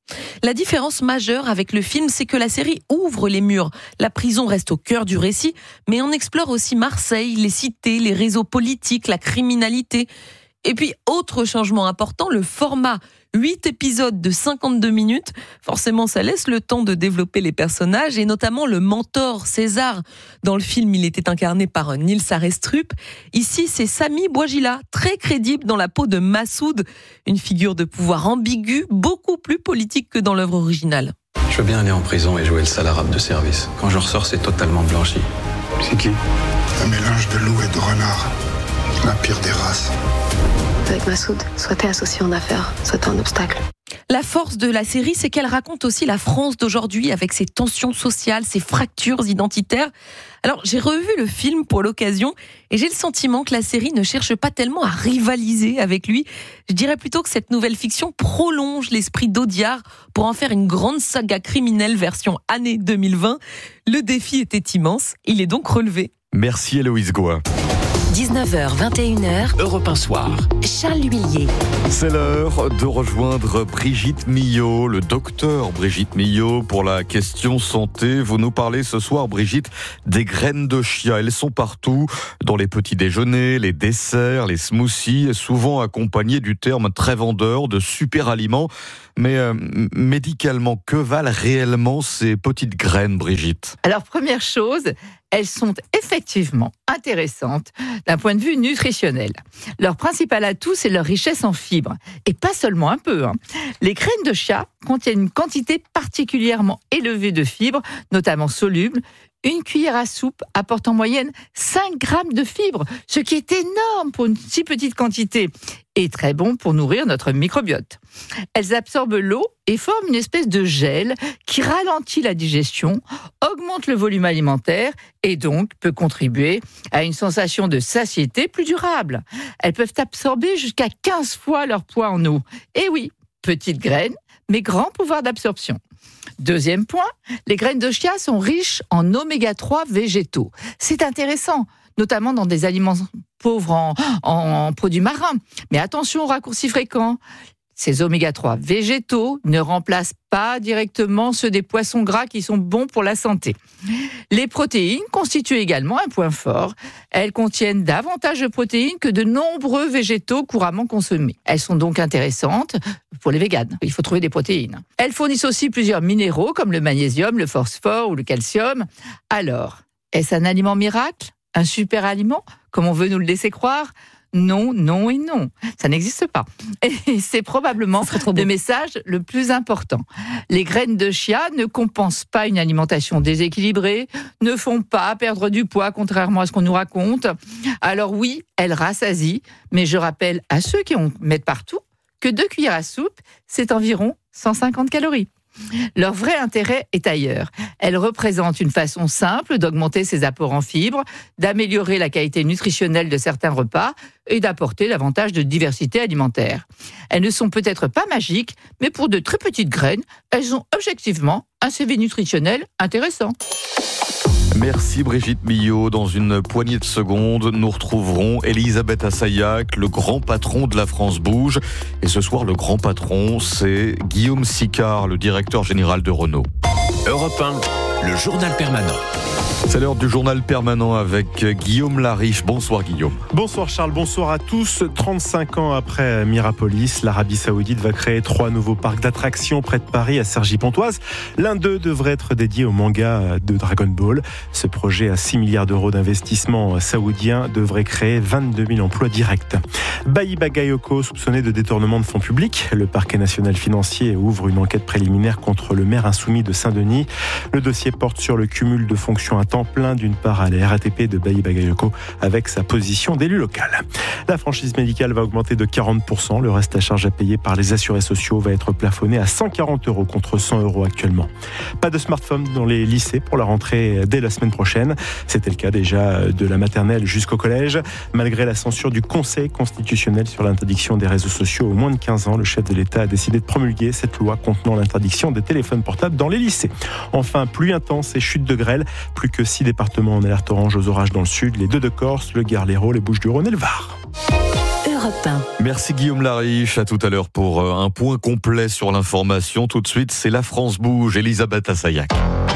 La différence majeure avec le film, c'est que la série ouvre les murs. La prison reste au cœur du récit, mais on explore aussi Marseille, les cités, les réseaux politiques, la criminalité. Et puis, autre changement important, le format. huit épisodes de cinquante-deux minutes. Forcément, ça laisse le temps de développer les personnages et notamment le mentor César. Dans le film, il était incarné par Nils Arestrup. Ici, c'est Sami Bouajila, très crédible dans la peau de Massoud. Une figure de pouvoir ambiguë, beaucoup plus politique que dans l'œuvre originale. Je veux bien aller en prison et jouer le sale arabe de service. Quand je ressors, c'est totalement blanchi. C'est qui ? Un mélange de loup et de renard. La pire des races. Avec Massoud, soit t'es associé en affaires, soit t'es un obstacle. La force de la série, c'est qu'elle raconte aussi la France d'aujourd'hui avec ses tensions sociales, ses fractures identitaires. Alors, j'ai revu le film pour l'occasion et j'ai le sentiment que la série ne cherche pas tellement à rivaliser avec lui. Je dirais plutôt que cette nouvelle fiction prolonge l'esprit d'Audiard pour en faire une grande saga criminelle version année deux mille vingt. Le défi était immense, il est donc relevé. Merci Héloïse Goua. dix-neuf heures vingt et une heures, Europe un soir. Charles L'Huillier. C'est l'heure de rejoindre Brigitte Millot, le docteur Brigitte Millot, pour la question santé. Vous nous parlez ce soir, Brigitte, des graines de chia. Elles sont partout, dans les petits déjeuners, les desserts, les smoothies, souvent accompagnés du terme très vendeur de super aliments. Mais euh, médicalement, que valent réellement ces petites graines, Brigitte ? Alors, première chose, elles sont effectivement intéressantes d'un point de vue nutritionnel. Leur principal atout, c'est leur richesse en fibres. Et pas seulement un peu. Hein. Les graines de chia contiennent une quantité particulièrement élevée de fibres, notamment solubles. Une cuillère à soupe apporte en moyenne cinq grammes de fibres, ce qui est énorme pour une si petite quantité et très bon pour nourrir notre microbiote. Elles absorbent l'eau et forment une espèce de gel qui ralentit la digestion, augmente le volume alimentaire et donc peut contribuer à une sensation de satiété plus durable. Elles peuvent absorber jusqu'à quinze fois leur poids en eau. Et oui, petites graines, mais grand pouvoir d'absorption. Deuxième point, les graines de chia sont riches en oméga trois végétaux. C'est intéressant, notamment dans des aliments pauvres en, en produits marins. Mais attention aux raccourcis fréquents. Ces oméga trois végétaux ne remplacent pas directement ceux des poissons gras qui sont bons pour la santé. Les protéines constituent également un point fort. Elles contiennent davantage de protéines que de nombreux végétaux couramment consommés. Elles sont donc intéressantes pour les véganes. Il faut trouver des protéines. Elles fournissent aussi plusieurs minéraux comme le magnésium, le phosphore ou le calcium. Alors, est-ce un aliment miracle ? Un super aliment, comme on veut nous le laisser croire ? Non, non et non. Ça n'existe pas. Et c'est probablement le message le plus important. Les graines de chia ne compensent pas une alimentation déséquilibrée, ne font pas perdre du poids, contrairement à ce qu'on nous raconte. Alors oui, elles rassasient, mais je rappelle à ceux qui en mettent partout que deux cuillères à soupe, c'est environ cent cinquante calories. Leur vrai intérêt est ailleurs. Elles représentent une façon simple d'augmenter ses apports en fibres, d'améliorer la qualité nutritionnelle de certains repas et d'apporter davantage de diversité alimentaire. Elles ne sont peut-être pas magiques, mais pour de très petites graines, elles ont objectivement un C V nutritionnel intéressant. Merci Brigitte Millot. Dans une poignée de secondes, nous retrouverons Elisabeth Assayag, le grand patron de La France Bouge. Et ce soir, le grand patron, c'est Guillaume Sicard, le directeur général de Renault. Europe un, le journal permanent. C'est l'heure du journal permanent avec Guillaume Lariche. Bonsoir Guillaume. Bonsoir Charles, bonsoir à tous. trente-cinq ans après Mirapolis, l'Arabie Saoudite va créer trois nouveaux parcs d'attractions près de Paris, à Cergy-Pontoise. L'un d'eux devrait être dédié au manga de Dragon Ball. Ce projet à six milliards d'euros d'investissement saoudien devrait créer vingt-deux mille emplois directs. Bayi Bagayoko, soupçonné de détournement de fonds publics. Le parquet national financier ouvre une enquête préliminaire contre le maire insoumis de Saint-Denis. Le dossier porte sur le cumul de fonctions à temps plein d'une part à la R A T P de Bayi Bagayoko avec sa position d'élu local. La franchise médicale va augmenter de quarante pour cent. Le reste à charge à payer par les assurés sociaux va être plafonné à cent quarante euros contre cent euros actuellement. Pas de smartphone dans les lycées pour la rentrée dès la semaine prochaine. C'était le cas déjà de la maternelle jusqu'au collège. Malgré la censure du Conseil constitutionnel sur l'interdiction des réseaux sociaux aux moins de quinze ans, le chef de l'État a décidé de promulguer cette loi contenant l'interdiction des téléphones portables dans les lycées. Enfin, pluie intense et chute de grêle. Plus que six départements en alerte orange aux orages dans le sud, les deux de Corse, le Gard, l'Hérault, les Bouches-du-Rhône et le Var. Europe un. Merci Guillaume Lariche, à tout à l'heure pour un point complet sur l'information. Tout de suite, c'est La France Bouge, Elisabeth Assayag.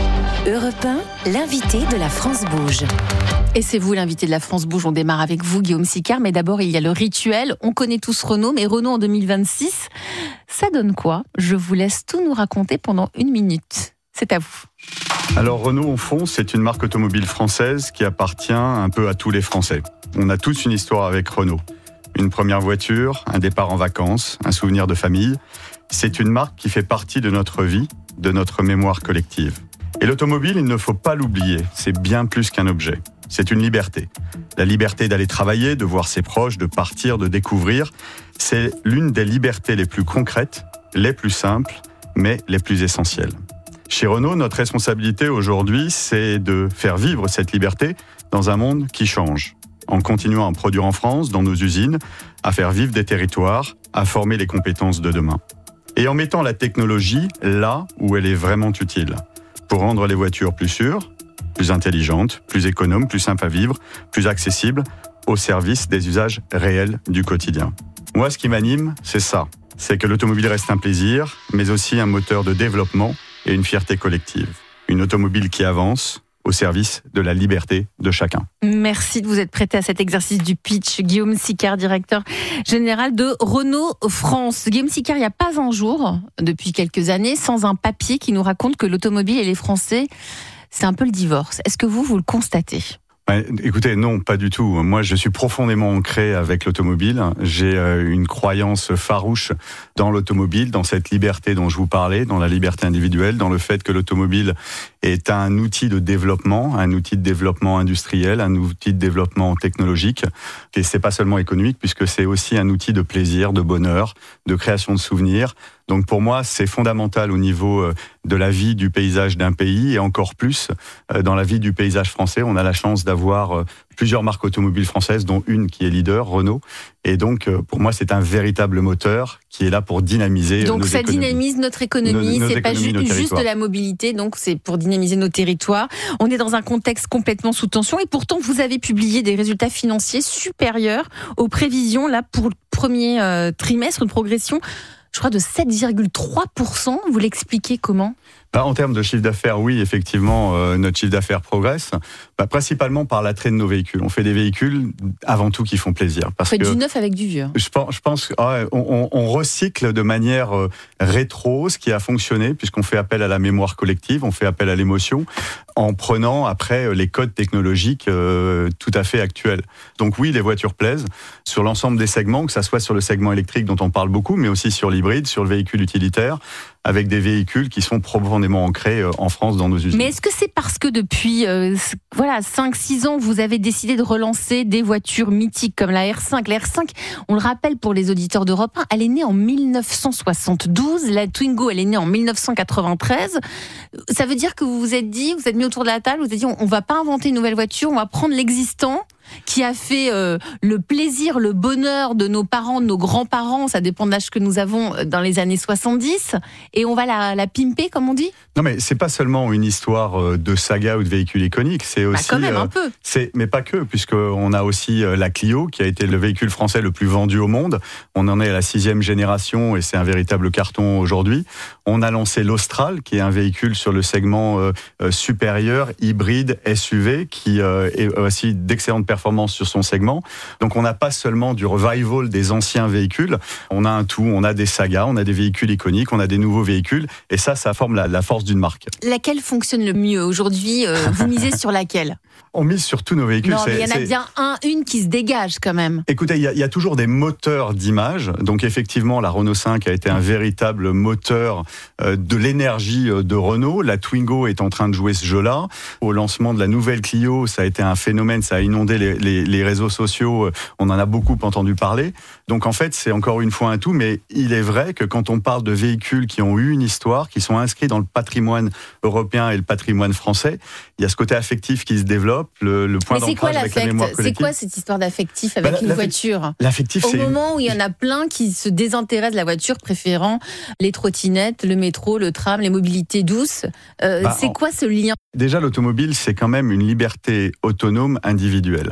Europe un, l'invité de La France Bouge. Et c'est vous l'invité de La France Bouge, on démarre avec vous Guillaume Sicard, mais d'abord il y a le rituel, on connaît tous Renault, mais Renault en deux mille vingt-six, ça donne quoi ? Je vous laisse tout nous raconter pendant une minute, c'est à vous. Alors Renault, au fond, c'est une marque automobile française qui appartient un peu à tous les Français. On a tous une histoire avec Renault. Une première voiture, un départ en vacances, un souvenir de famille. C'est une marque qui fait partie de notre vie, de notre mémoire collective. Et l'automobile, il ne faut pas l'oublier, c'est bien plus qu'un objet. C'est une liberté. La liberté d'aller travailler, de voir ses proches, de partir, de découvrir. C'est l'une des libertés les plus concrètes, les plus simples, mais les plus essentielles. Chez Renault, notre responsabilité aujourd'hui, c'est de faire vivre cette liberté dans un monde qui change. En continuant à produire en France, dans nos usines, à faire vivre des territoires, à former les compétences de demain. Et en mettant la technologie là où elle est vraiment utile, pour rendre les voitures plus sûres, plus intelligentes, plus économes, plus simples à vivre, plus accessibles, au service des usages réels du quotidien. Moi, ce qui m'anime, c'est ça. C'est que l'automobile reste un plaisir, mais aussi un moteur de développement et une fierté collective. Une automobile qui avance au service de la liberté de chacun. Merci de vous être prêté à cet exercice du pitch. Guillaume Sicard, directeur général de Renault France. Guillaume Sicard, il n'y a pas un jour, depuis quelques années, sans un papier qui nous raconte que l'automobile et les Français, c'est un peu le divorce. Est-ce que vous, vous le constatez ? Écoutez, non, pas du tout. Moi, je suis profondément ancré avec l'automobile. J'ai une croyance farouche dans l'automobile, dans cette liberté dont je vous parlais, dans la liberté individuelle, dans le fait que l'automobile est un outil de développement, un outil de développement industriel, un outil de développement technologique. Et c'est pas seulement économique, puisque c'est aussi un outil de plaisir, de bonheur, de création de souvenirs. Donc pour moi, c'est fondamental au niveau de la vie du paysage d'un pays et encore plus dans la vie du paysage français. On a la chance d'avoir plusieurs marques automobiles françaises, dont une qui est leader, Renault. Et donc, pour moi, c'est un véritable moteur qui est là pour dynamiser donc nos ça économies. dynamise notre économie, nos, nos c'est pas ju- nos juste de la mobilité, donc c'est pour dynamiser nos territoires. On est dans un contexte complètement sous tension et pourtant vous avez publié des résultats financiers supérieurs aux prévisions là pour le premier euh, trimestre, une progression, je crois, de sept virgule trois pour cent. Vous l'expliquez comment ? Bah, en termes de chiffre d'affaires, oui, effectivement, euh, notre chiffre d'affaires progresse, bah, principalement par l'attrait de nos véhicules. On fait des véhicules avant tout qui font plaisir. Parce Faites que du neuf avec du vieux. Je pense, je pense ah, on, on recycle de manière euh, rétro ce qui a fonctionné, puisqu'on fait appel à la mémoire collective, on fait appel à l'émotion, en prenant après les codes technologiques euh, tout à fait actuels. Donc oui, les voitures plaisent sur l'ensemble des segments, que ça soit sur le segment électrique dont on parle beaucoup, mais aussi sur l'hybride, sur le véhicule utilitaire, avec des véhicules qui sont profondément ancrés en France dans nos usines. Mais est-ce que c'est parce que depuis euh, voilà, cinq six ans, vous avez décidé de relancer des voitures mythiques comme la R cinq ? La R cinq, on le rappelle pour les auditeurs d'Europe un, elle est née en dix-neuf cent soixante-douze, la Twingo, elle est née en dix-neuf cent quatre-vingt-treize. Ça veut dire que vous vous êtes dit, vous êtes mis autour de la table, vous vous êtes dit, on ne va pas inventer une nouvelle voiture, on va prendre l'existant, qui a fait euh, le plaisir, le bonheur de nos parents, de nos grands-parents, ça dépend de l'âge que nous avons dans les années soixante-dix, et on va la, la pimper, comme on dit ? Non, mais c'est pas seulement une histoire de saga ou de véhicule iconique, c'est aussi... Bah quand même, un peu. Euh, c'est, mais pas que, puisqu'on a aussi la Clio, qui a été le véhicule français le plus vendu au monde. On en est à la sixième génération, et c'est un véritable carton aujourd'hui. On a lancé l'Austral, qui est un véhicule sur le segment euh, supérieur, hybride, S U V, qui euh, est aussi d'excellentes performances sur son segment. Donc on n'a pas seulement du revival des anciens véhicules, on a un tout, on a des sagas, on a des véhicules iconiques, on a des nouveaux véhicules, et ça, ça forme la, la force d'une marque. Laquelle fonctionne le mieux aujourd'hui ? euh, Vous misez sur laquelle ? On mise sur tous nos véhicules. Non, mais il y en a c'est... bien un, une qui se dégage quand même. Écoutez, il y, y a toujours des moteurs d'image. Donc effectivement, la Renault cinq a été un véritable moteur euh, de l'énergie de Renault. La Twingo est en train de jouer ce jeu-là. Au lancement de la nouvelle Clio, ça a été un phénomène, ça a inondé les, les, les réseaux sociaux. On en a beaucoup entendu parler. Donc en fait, c'est encore une fois un tout. Mais il est vrai que quand on parle de véhicules qui ont eu une histoire, qui sont inscrits dans le patrimoine européen et le patrimoine français, il y a ce côté affectif qui se développe. Le, le point Mais d'ancrage avec la mémoire collective. C'est quoi cette histoire d'affectif avec bah, une voiture ? L'affectif, Au c'est moment où il y en a plein qui se désintéressent de la voiture, préférant les trottinettes, le métro, le tram, les mobilités douces. Euh, bah, c'est quoi ce lien ? Déjà, l'automobile, c'est quand même une liberté autonome individuelle.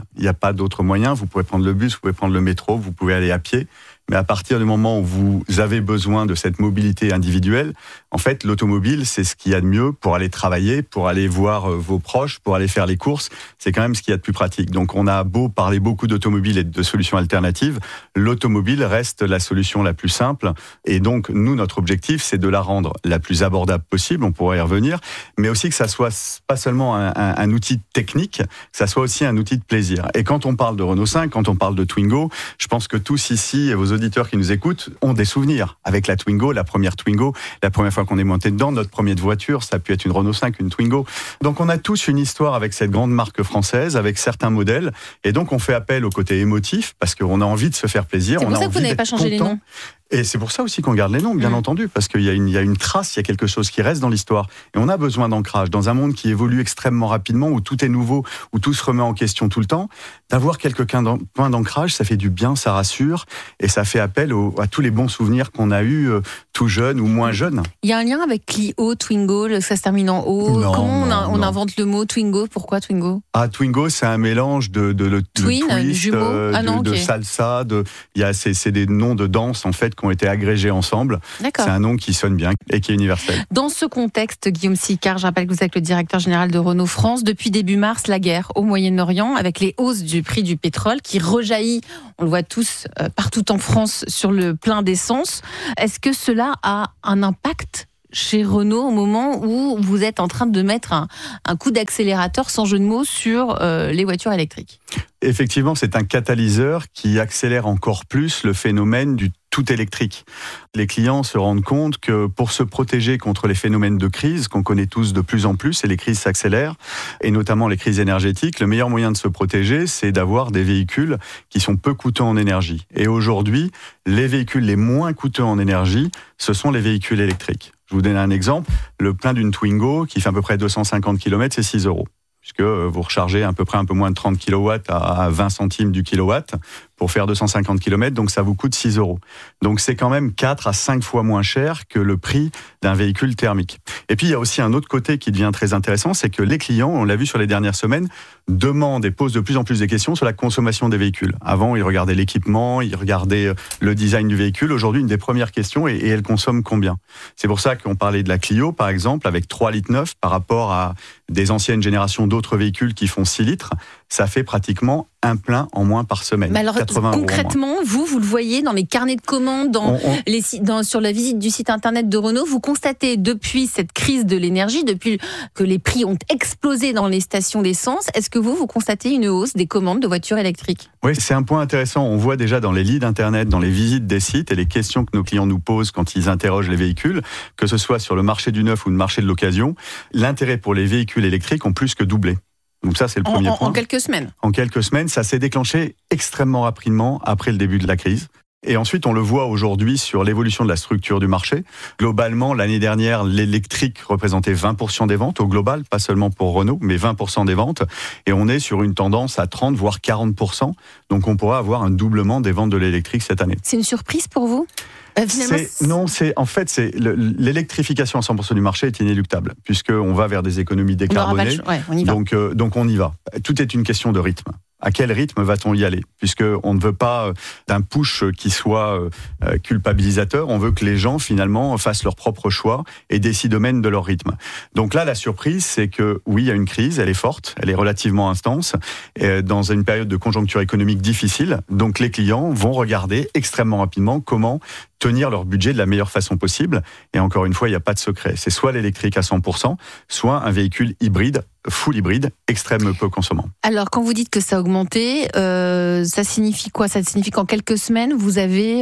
Il n'y a pas d'autre moyen. Vous pouvez prendre le bus, vous pouvez prendre le métro, vous pouvez aller à pied. Mais à partir du moment où vous avez besoin de cette mobilité individuelle, en fait, l'automobile, c'est ce qu'il y a de mieux pour aller travailler, pour aller voir vos proches, pour aller faire les courses. C'est quand même ce qu'il y a de plus pratique. Donc, on a beau parler beaucoup d'automobile et de solutions alternatives, l'automobile reste la solution la plus simple. Et donc, nous, notre objectif, c'est de la rendre la plus abordable possible. On pourrait y revenir. Mais aussi que ça soit pas seulement un, un, un outil technique, que ça soit aussi un outil de plaisir. Et quand on parle de Renault cinq, quand on parle de Twingo, je pense que tous ici, et vos auditeurs qui nous écoutent, ont des souvenirs avec la Twingo, la première Twingo, la première fois qu'on est monté dedans, notre première voiture, ça a pu être une Renault cinq, une Twingo. Donc on a tous une histoire avec cette grande marque française, avec certains modèles, et donc on fait appel au côté émotif, parce qu'on a envie de se faire plaisir. C'est pour on a ça que vous n'avez pas changé content. les noms. Et c'est pour ça aussi qu'on garde les noms, bien mmh. entendu, parce qu'il y a, une, il y a une trace, il y a quelque chose qui reste dans l'histoire. Et on a besoin d'ancrage. Dans un monde qui évolue extrêmement rapidement, où tout est nouveau, où tout se remet en question tout le temps, d'avoir quelques points d'ancrage, ça fait du bien, ça rassure, et ça fait appel au, à tous les bons souvenirs qu'on a eus, euh, tout jeunes ou moins jeunes. Il y a un lien avec Clio, Twingo, ça se termine en O. Non, Comment on, a, non, on non. invente le mot Twingo? Pourquoi Twingo? Ah, Twingo, c'est un mélange de, de, de, Twin, de twist, jumeau euh, ah non, de, okay. de salsa, de, il y a, c'est, c'est des noms de danse, en fait, qui ont été agrégés ensemble. D'accord. C'est un nom qui sonne bien et qui est universel. Dans ce contexte, Guillaume Sicard, je rappelle que vous êtes le directeur général de Renault France. Depuis début mars, la guerre au Moyen-Orient, avec les hausses du prix du pétrole qui rejaillit, on le voit tous, euh, partout en France, sur le plein d'essence. Est-ce que cela a un impact chez Renault au moment où vous êtes en train de mettre un, un coup d'accélérateur, sans jeu de mots, sur euh, les voitures électriques? Effectivement, c'est un catalyseur qui accélère encore plus le phénomène du tout électrique. Les clients se rendent compte que pour se protéger contre les phénomènes de crise qu'on connaît tous de plus en plus, et les crises s'accélèrent, et notamment les crises énergétiques, le meilleur moyen de se protéger, c'est d'avoir des véhicules qui sont peu coûteux en énergie. Et aujourd'hui, les véhicules les moins coûteux en énergie, ce sont les véhicules électriques. Je vous donne un exemple. Le plein d'une Twingo, qui fait à peu près deux cent cinquante kilomètres, c'est six euros. Puisque vous rechargez à peu près un peu moins de trente kilowatts à vingt centimes du kilowatt pour faire deux cent cinquante kilomètres, donc ça vous coûte six euros. Donc c'est quand même quatre à cinq fois moins cher que le prix d'un véhicule thermique. Et puis il y a aussi un autre côté qui devient très intéressant, c'est que les clients, on l'a vu sur les dernières semaines, demandent et posent de plus en plus des questions sur la consommation des véhicules. Avant, ils regardaient l'équipement, ils regardaient le design du véhicule. Aujourd'hui, une des premières questions est, et elle consomme combien? C'est pour ça qu'on parlait de la Clio, par exemple, avec trois litres neuf par rapport à des anciennes générations d'autres véhicules qui font six litres. Ça fait pratiquement un plein en moins par semaine. Mais alors, concrètement, vous, vous le voyez dans les carnets de commandes, dans on, on... Les, dans, sur la visite du site internet de Renault, vous constatez depuis cette crise de l'énergie, depuis que les prix ont explosé dans les stations d'essence, est-ce que vous, vous constatez une hausse des commandes de voitures électriques? Oui, c'est un point intéressant. On voit déjà dans les leads internet, dans les visites des sites et les questions que nos clients nous posent quand ils interrogent les véhicules, que ce soit sur le marché du neuf ou le marché de l'occasion, l'intérêt pour les véhicules électriques ont plus que doublé. Donc ça, c'est le premier en, point. En quelques semaines. En quelques semaines, ça s'est déclenché extrêmement rapidement après le début de la crise. Et ensuite, on le voit aujourd'hui sur l'évolution de la structure du marché. Globalement, l'année dernière, l'électrique représentait vingt pour cent des ventes au global, pas seulement pour Renault, mais vingt pour cent des ventes. Et on est sur une tendance à trente, voire quarante pour cent. Donc on pourra avoir un doublement des ventes de l'électrique cette année. C'est une surprise pour vous ? C'est, non, c'est en fait, c'est le, l'électrification à cent pour cent du marché est inéluctable puisque on va vers des économies décarbonées. Ouais, on y va. Donc, euh, donc on y va. Tout est une question de rythme. À quel rythme va-t-on y aller? Puisque on ne veut pas d'un push qui soit euh, culpabilisateur. On veut que les gens finalement fassent leur propre choix et décident eux-mêmes de leur rythme. Donc là, la surprise, c'est que oui, il y a une crise. Elle est forte, elle est relativement intense, euh, dans une période de conjoncture économique difficile. Donc les clients vont regarder extrêmement rapidement comment tenir leur budget de la meilleure façon possible. Et encore une fois, il n'y a pas de secret. C'est soit l'électrique à cent pour cent, soit un véhicule hybride, full hybride, extrêmement peu consommant. Alors, quand vous dites que ça a augmenté, euh, ça signifie quoi? Ça signifie qu'en quelques semaines, vous avez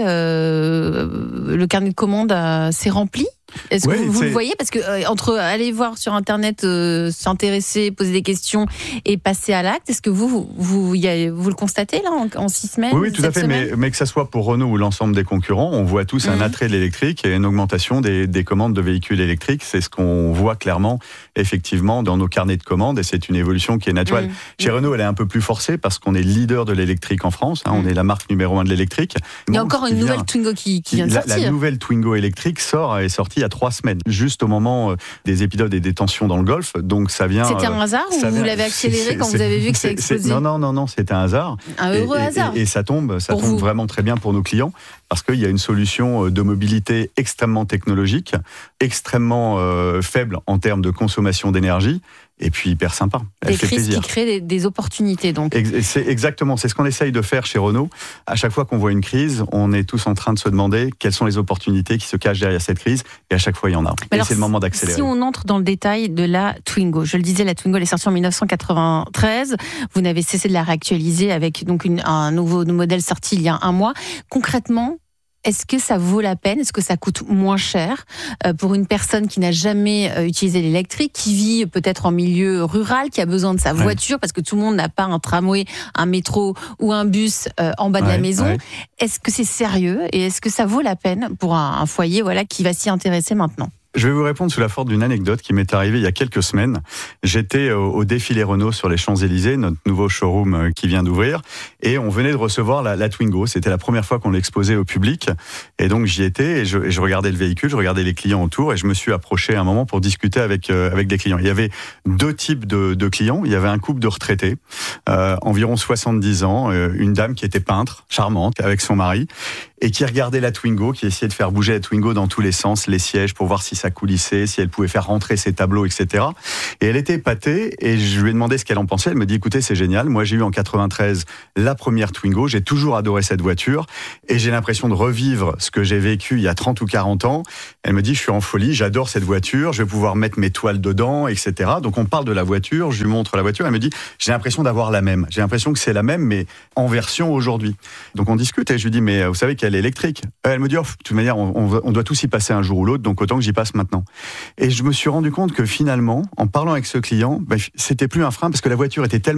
euh, le carnet de commandes euh, s'est rempli? Est-ce oui, que vous, vous c'est... le voyez? Parce que euh, entre aller voir sur Internet, euh, s'intéresser, poser des questions et passer à l'acte, est-ce que vous vous, vous, y a, vous le constatez là en, en six semaines? Oui, oui tout à fait. Mais, mais que ça soit pour Renault ou l'ensemble des concurrents, on voit tous mmh. un attrait de l'électrique et une augmentation des, des commandes de véhicules électriques. C'est ce qu'on voit clairement, effectivement, dans nos carnets de commandes et c'est une évolution qui est naturelle. Mmh. Chez Renault, elle est un peu plus forcée parce qu'on est leader de l'électrique en France. Hein, mmh. On est la marque numéro un de l'électrique. Il y a bon, encore une nouvelle Twingo qui, qui vient de la, sortir. La nouvelle Twingo électrique sort, est sortie sorti il y a trois semaines, juste au moment des épisodes et des tensions dans le Golfe. Donc ça vient. C'était un hasard ou vous l'avez accéléré quand vous avez vu que ça explosait? Non, non, non, non, c'était un hasard. Un heureux et, et, hasard. Et, et ça tombe, ça pour tombe vous. vraiment très bien pour nos clients parce qu'il y a une solution de mobilité extrêmement technologique, extrêmement euh, faible en termes de consommation d'énergie. Et puis hyper sympa. Elle des fait crises plaisir. qui créent des, des opportunités, donc. C'est exactement, c'est ce qu'on essaye de faire chez Renault. À chaque fois qu'on voit une crise, on est tous en train de se demander quelles sont les opportunités qui se cachent derrière cette crise. Et à chaque fois, il y en a. Mais et c'est le moment d'accélérer. Si on entre dans le détail de la Twingo, je le disais, la Twingo elle est sortie en dix-neuf cent quatre-vingt-treize. Vous n'avez cessé de la réactualiser avec donc une, un nouveau modèle sorti il y a un mois. Concrètement, est-ce que ça vaut la peine? Est-ce que ça coûte moins cher euh, pour une personne qui n'a jamais euh, utilisé l'électrique, qui vit peut-être en milieu rural, qui a besoin de sa ouais. voiture, parce que tout le monde n'a pas un tramway, un métro ou un bus euh, en bas ouais, de la maison. Ouais. Est-ce que c'est sérieux et est-ce que ça vaut la peine pour un, un foyer voilà, qui va s'y intéresser maintenant? Je vais vous répondre sous la forme d'une anecdote qui m'est arrivée il y a quelques semaines. J'étais au, au défilé Renault sur les Champs-Élysées, notre nouveau showroom qui vient d'ouvrir, et on venait de recevoir la, la Twingo. C'était la première fois qu'on l'exposait au public, et donc j'y étais et je, et je regardais le véhicule, je regardais les clients autour, et je me suis approché un moment pour discuter avec euh, avec des clients. Il y avait deux types de, de clients. Il y avait un couple de retraités, euh, environ soixante-dix ans, euh, une dame qui était peintre, charmante, avec son mari, et qui regardait la Twingo, qui essayait de faire bouger la Twingo dans tous les sens, les sièges, pour voir si ça coulissait, si elle pouvait faire rentrer ses tableaux, et cetera. Et elle était épatée, et je lui ai demandé ce qu'elle en pensait. Elle me dit, écoutez, c'est génial. Moi, j'ai eu en quatre-vingt-treize la première Twingo. J'ai toujours adoré cette voiture, et j'ai l'impression de revivre ce que j'ai vécu il y a trente ou quarante ans. Elle me dit, je suis en folie, j'adore cette voiture, je vais pouvoir mettre mes toiles dedans, et cetera. Donc, on parle de la voiture, je lui montre la voiture, elle me dit, j'ai l'impression d'avoir la même. J'ai l'impression que c'est la même, mais en version aujourd'hui. Donc, on discute, et je lui dis, mais vous savez qu'elle est électrique. Elle me dit, oh, de toute manière, on, on, on doit tous y passer un jour ou l'autre, donc autant que j'y passe maintenant. Et je me suis rendu compte que finalement, en parlant avec ce client, ben, c'était plus un frein parce que la voiture était tellement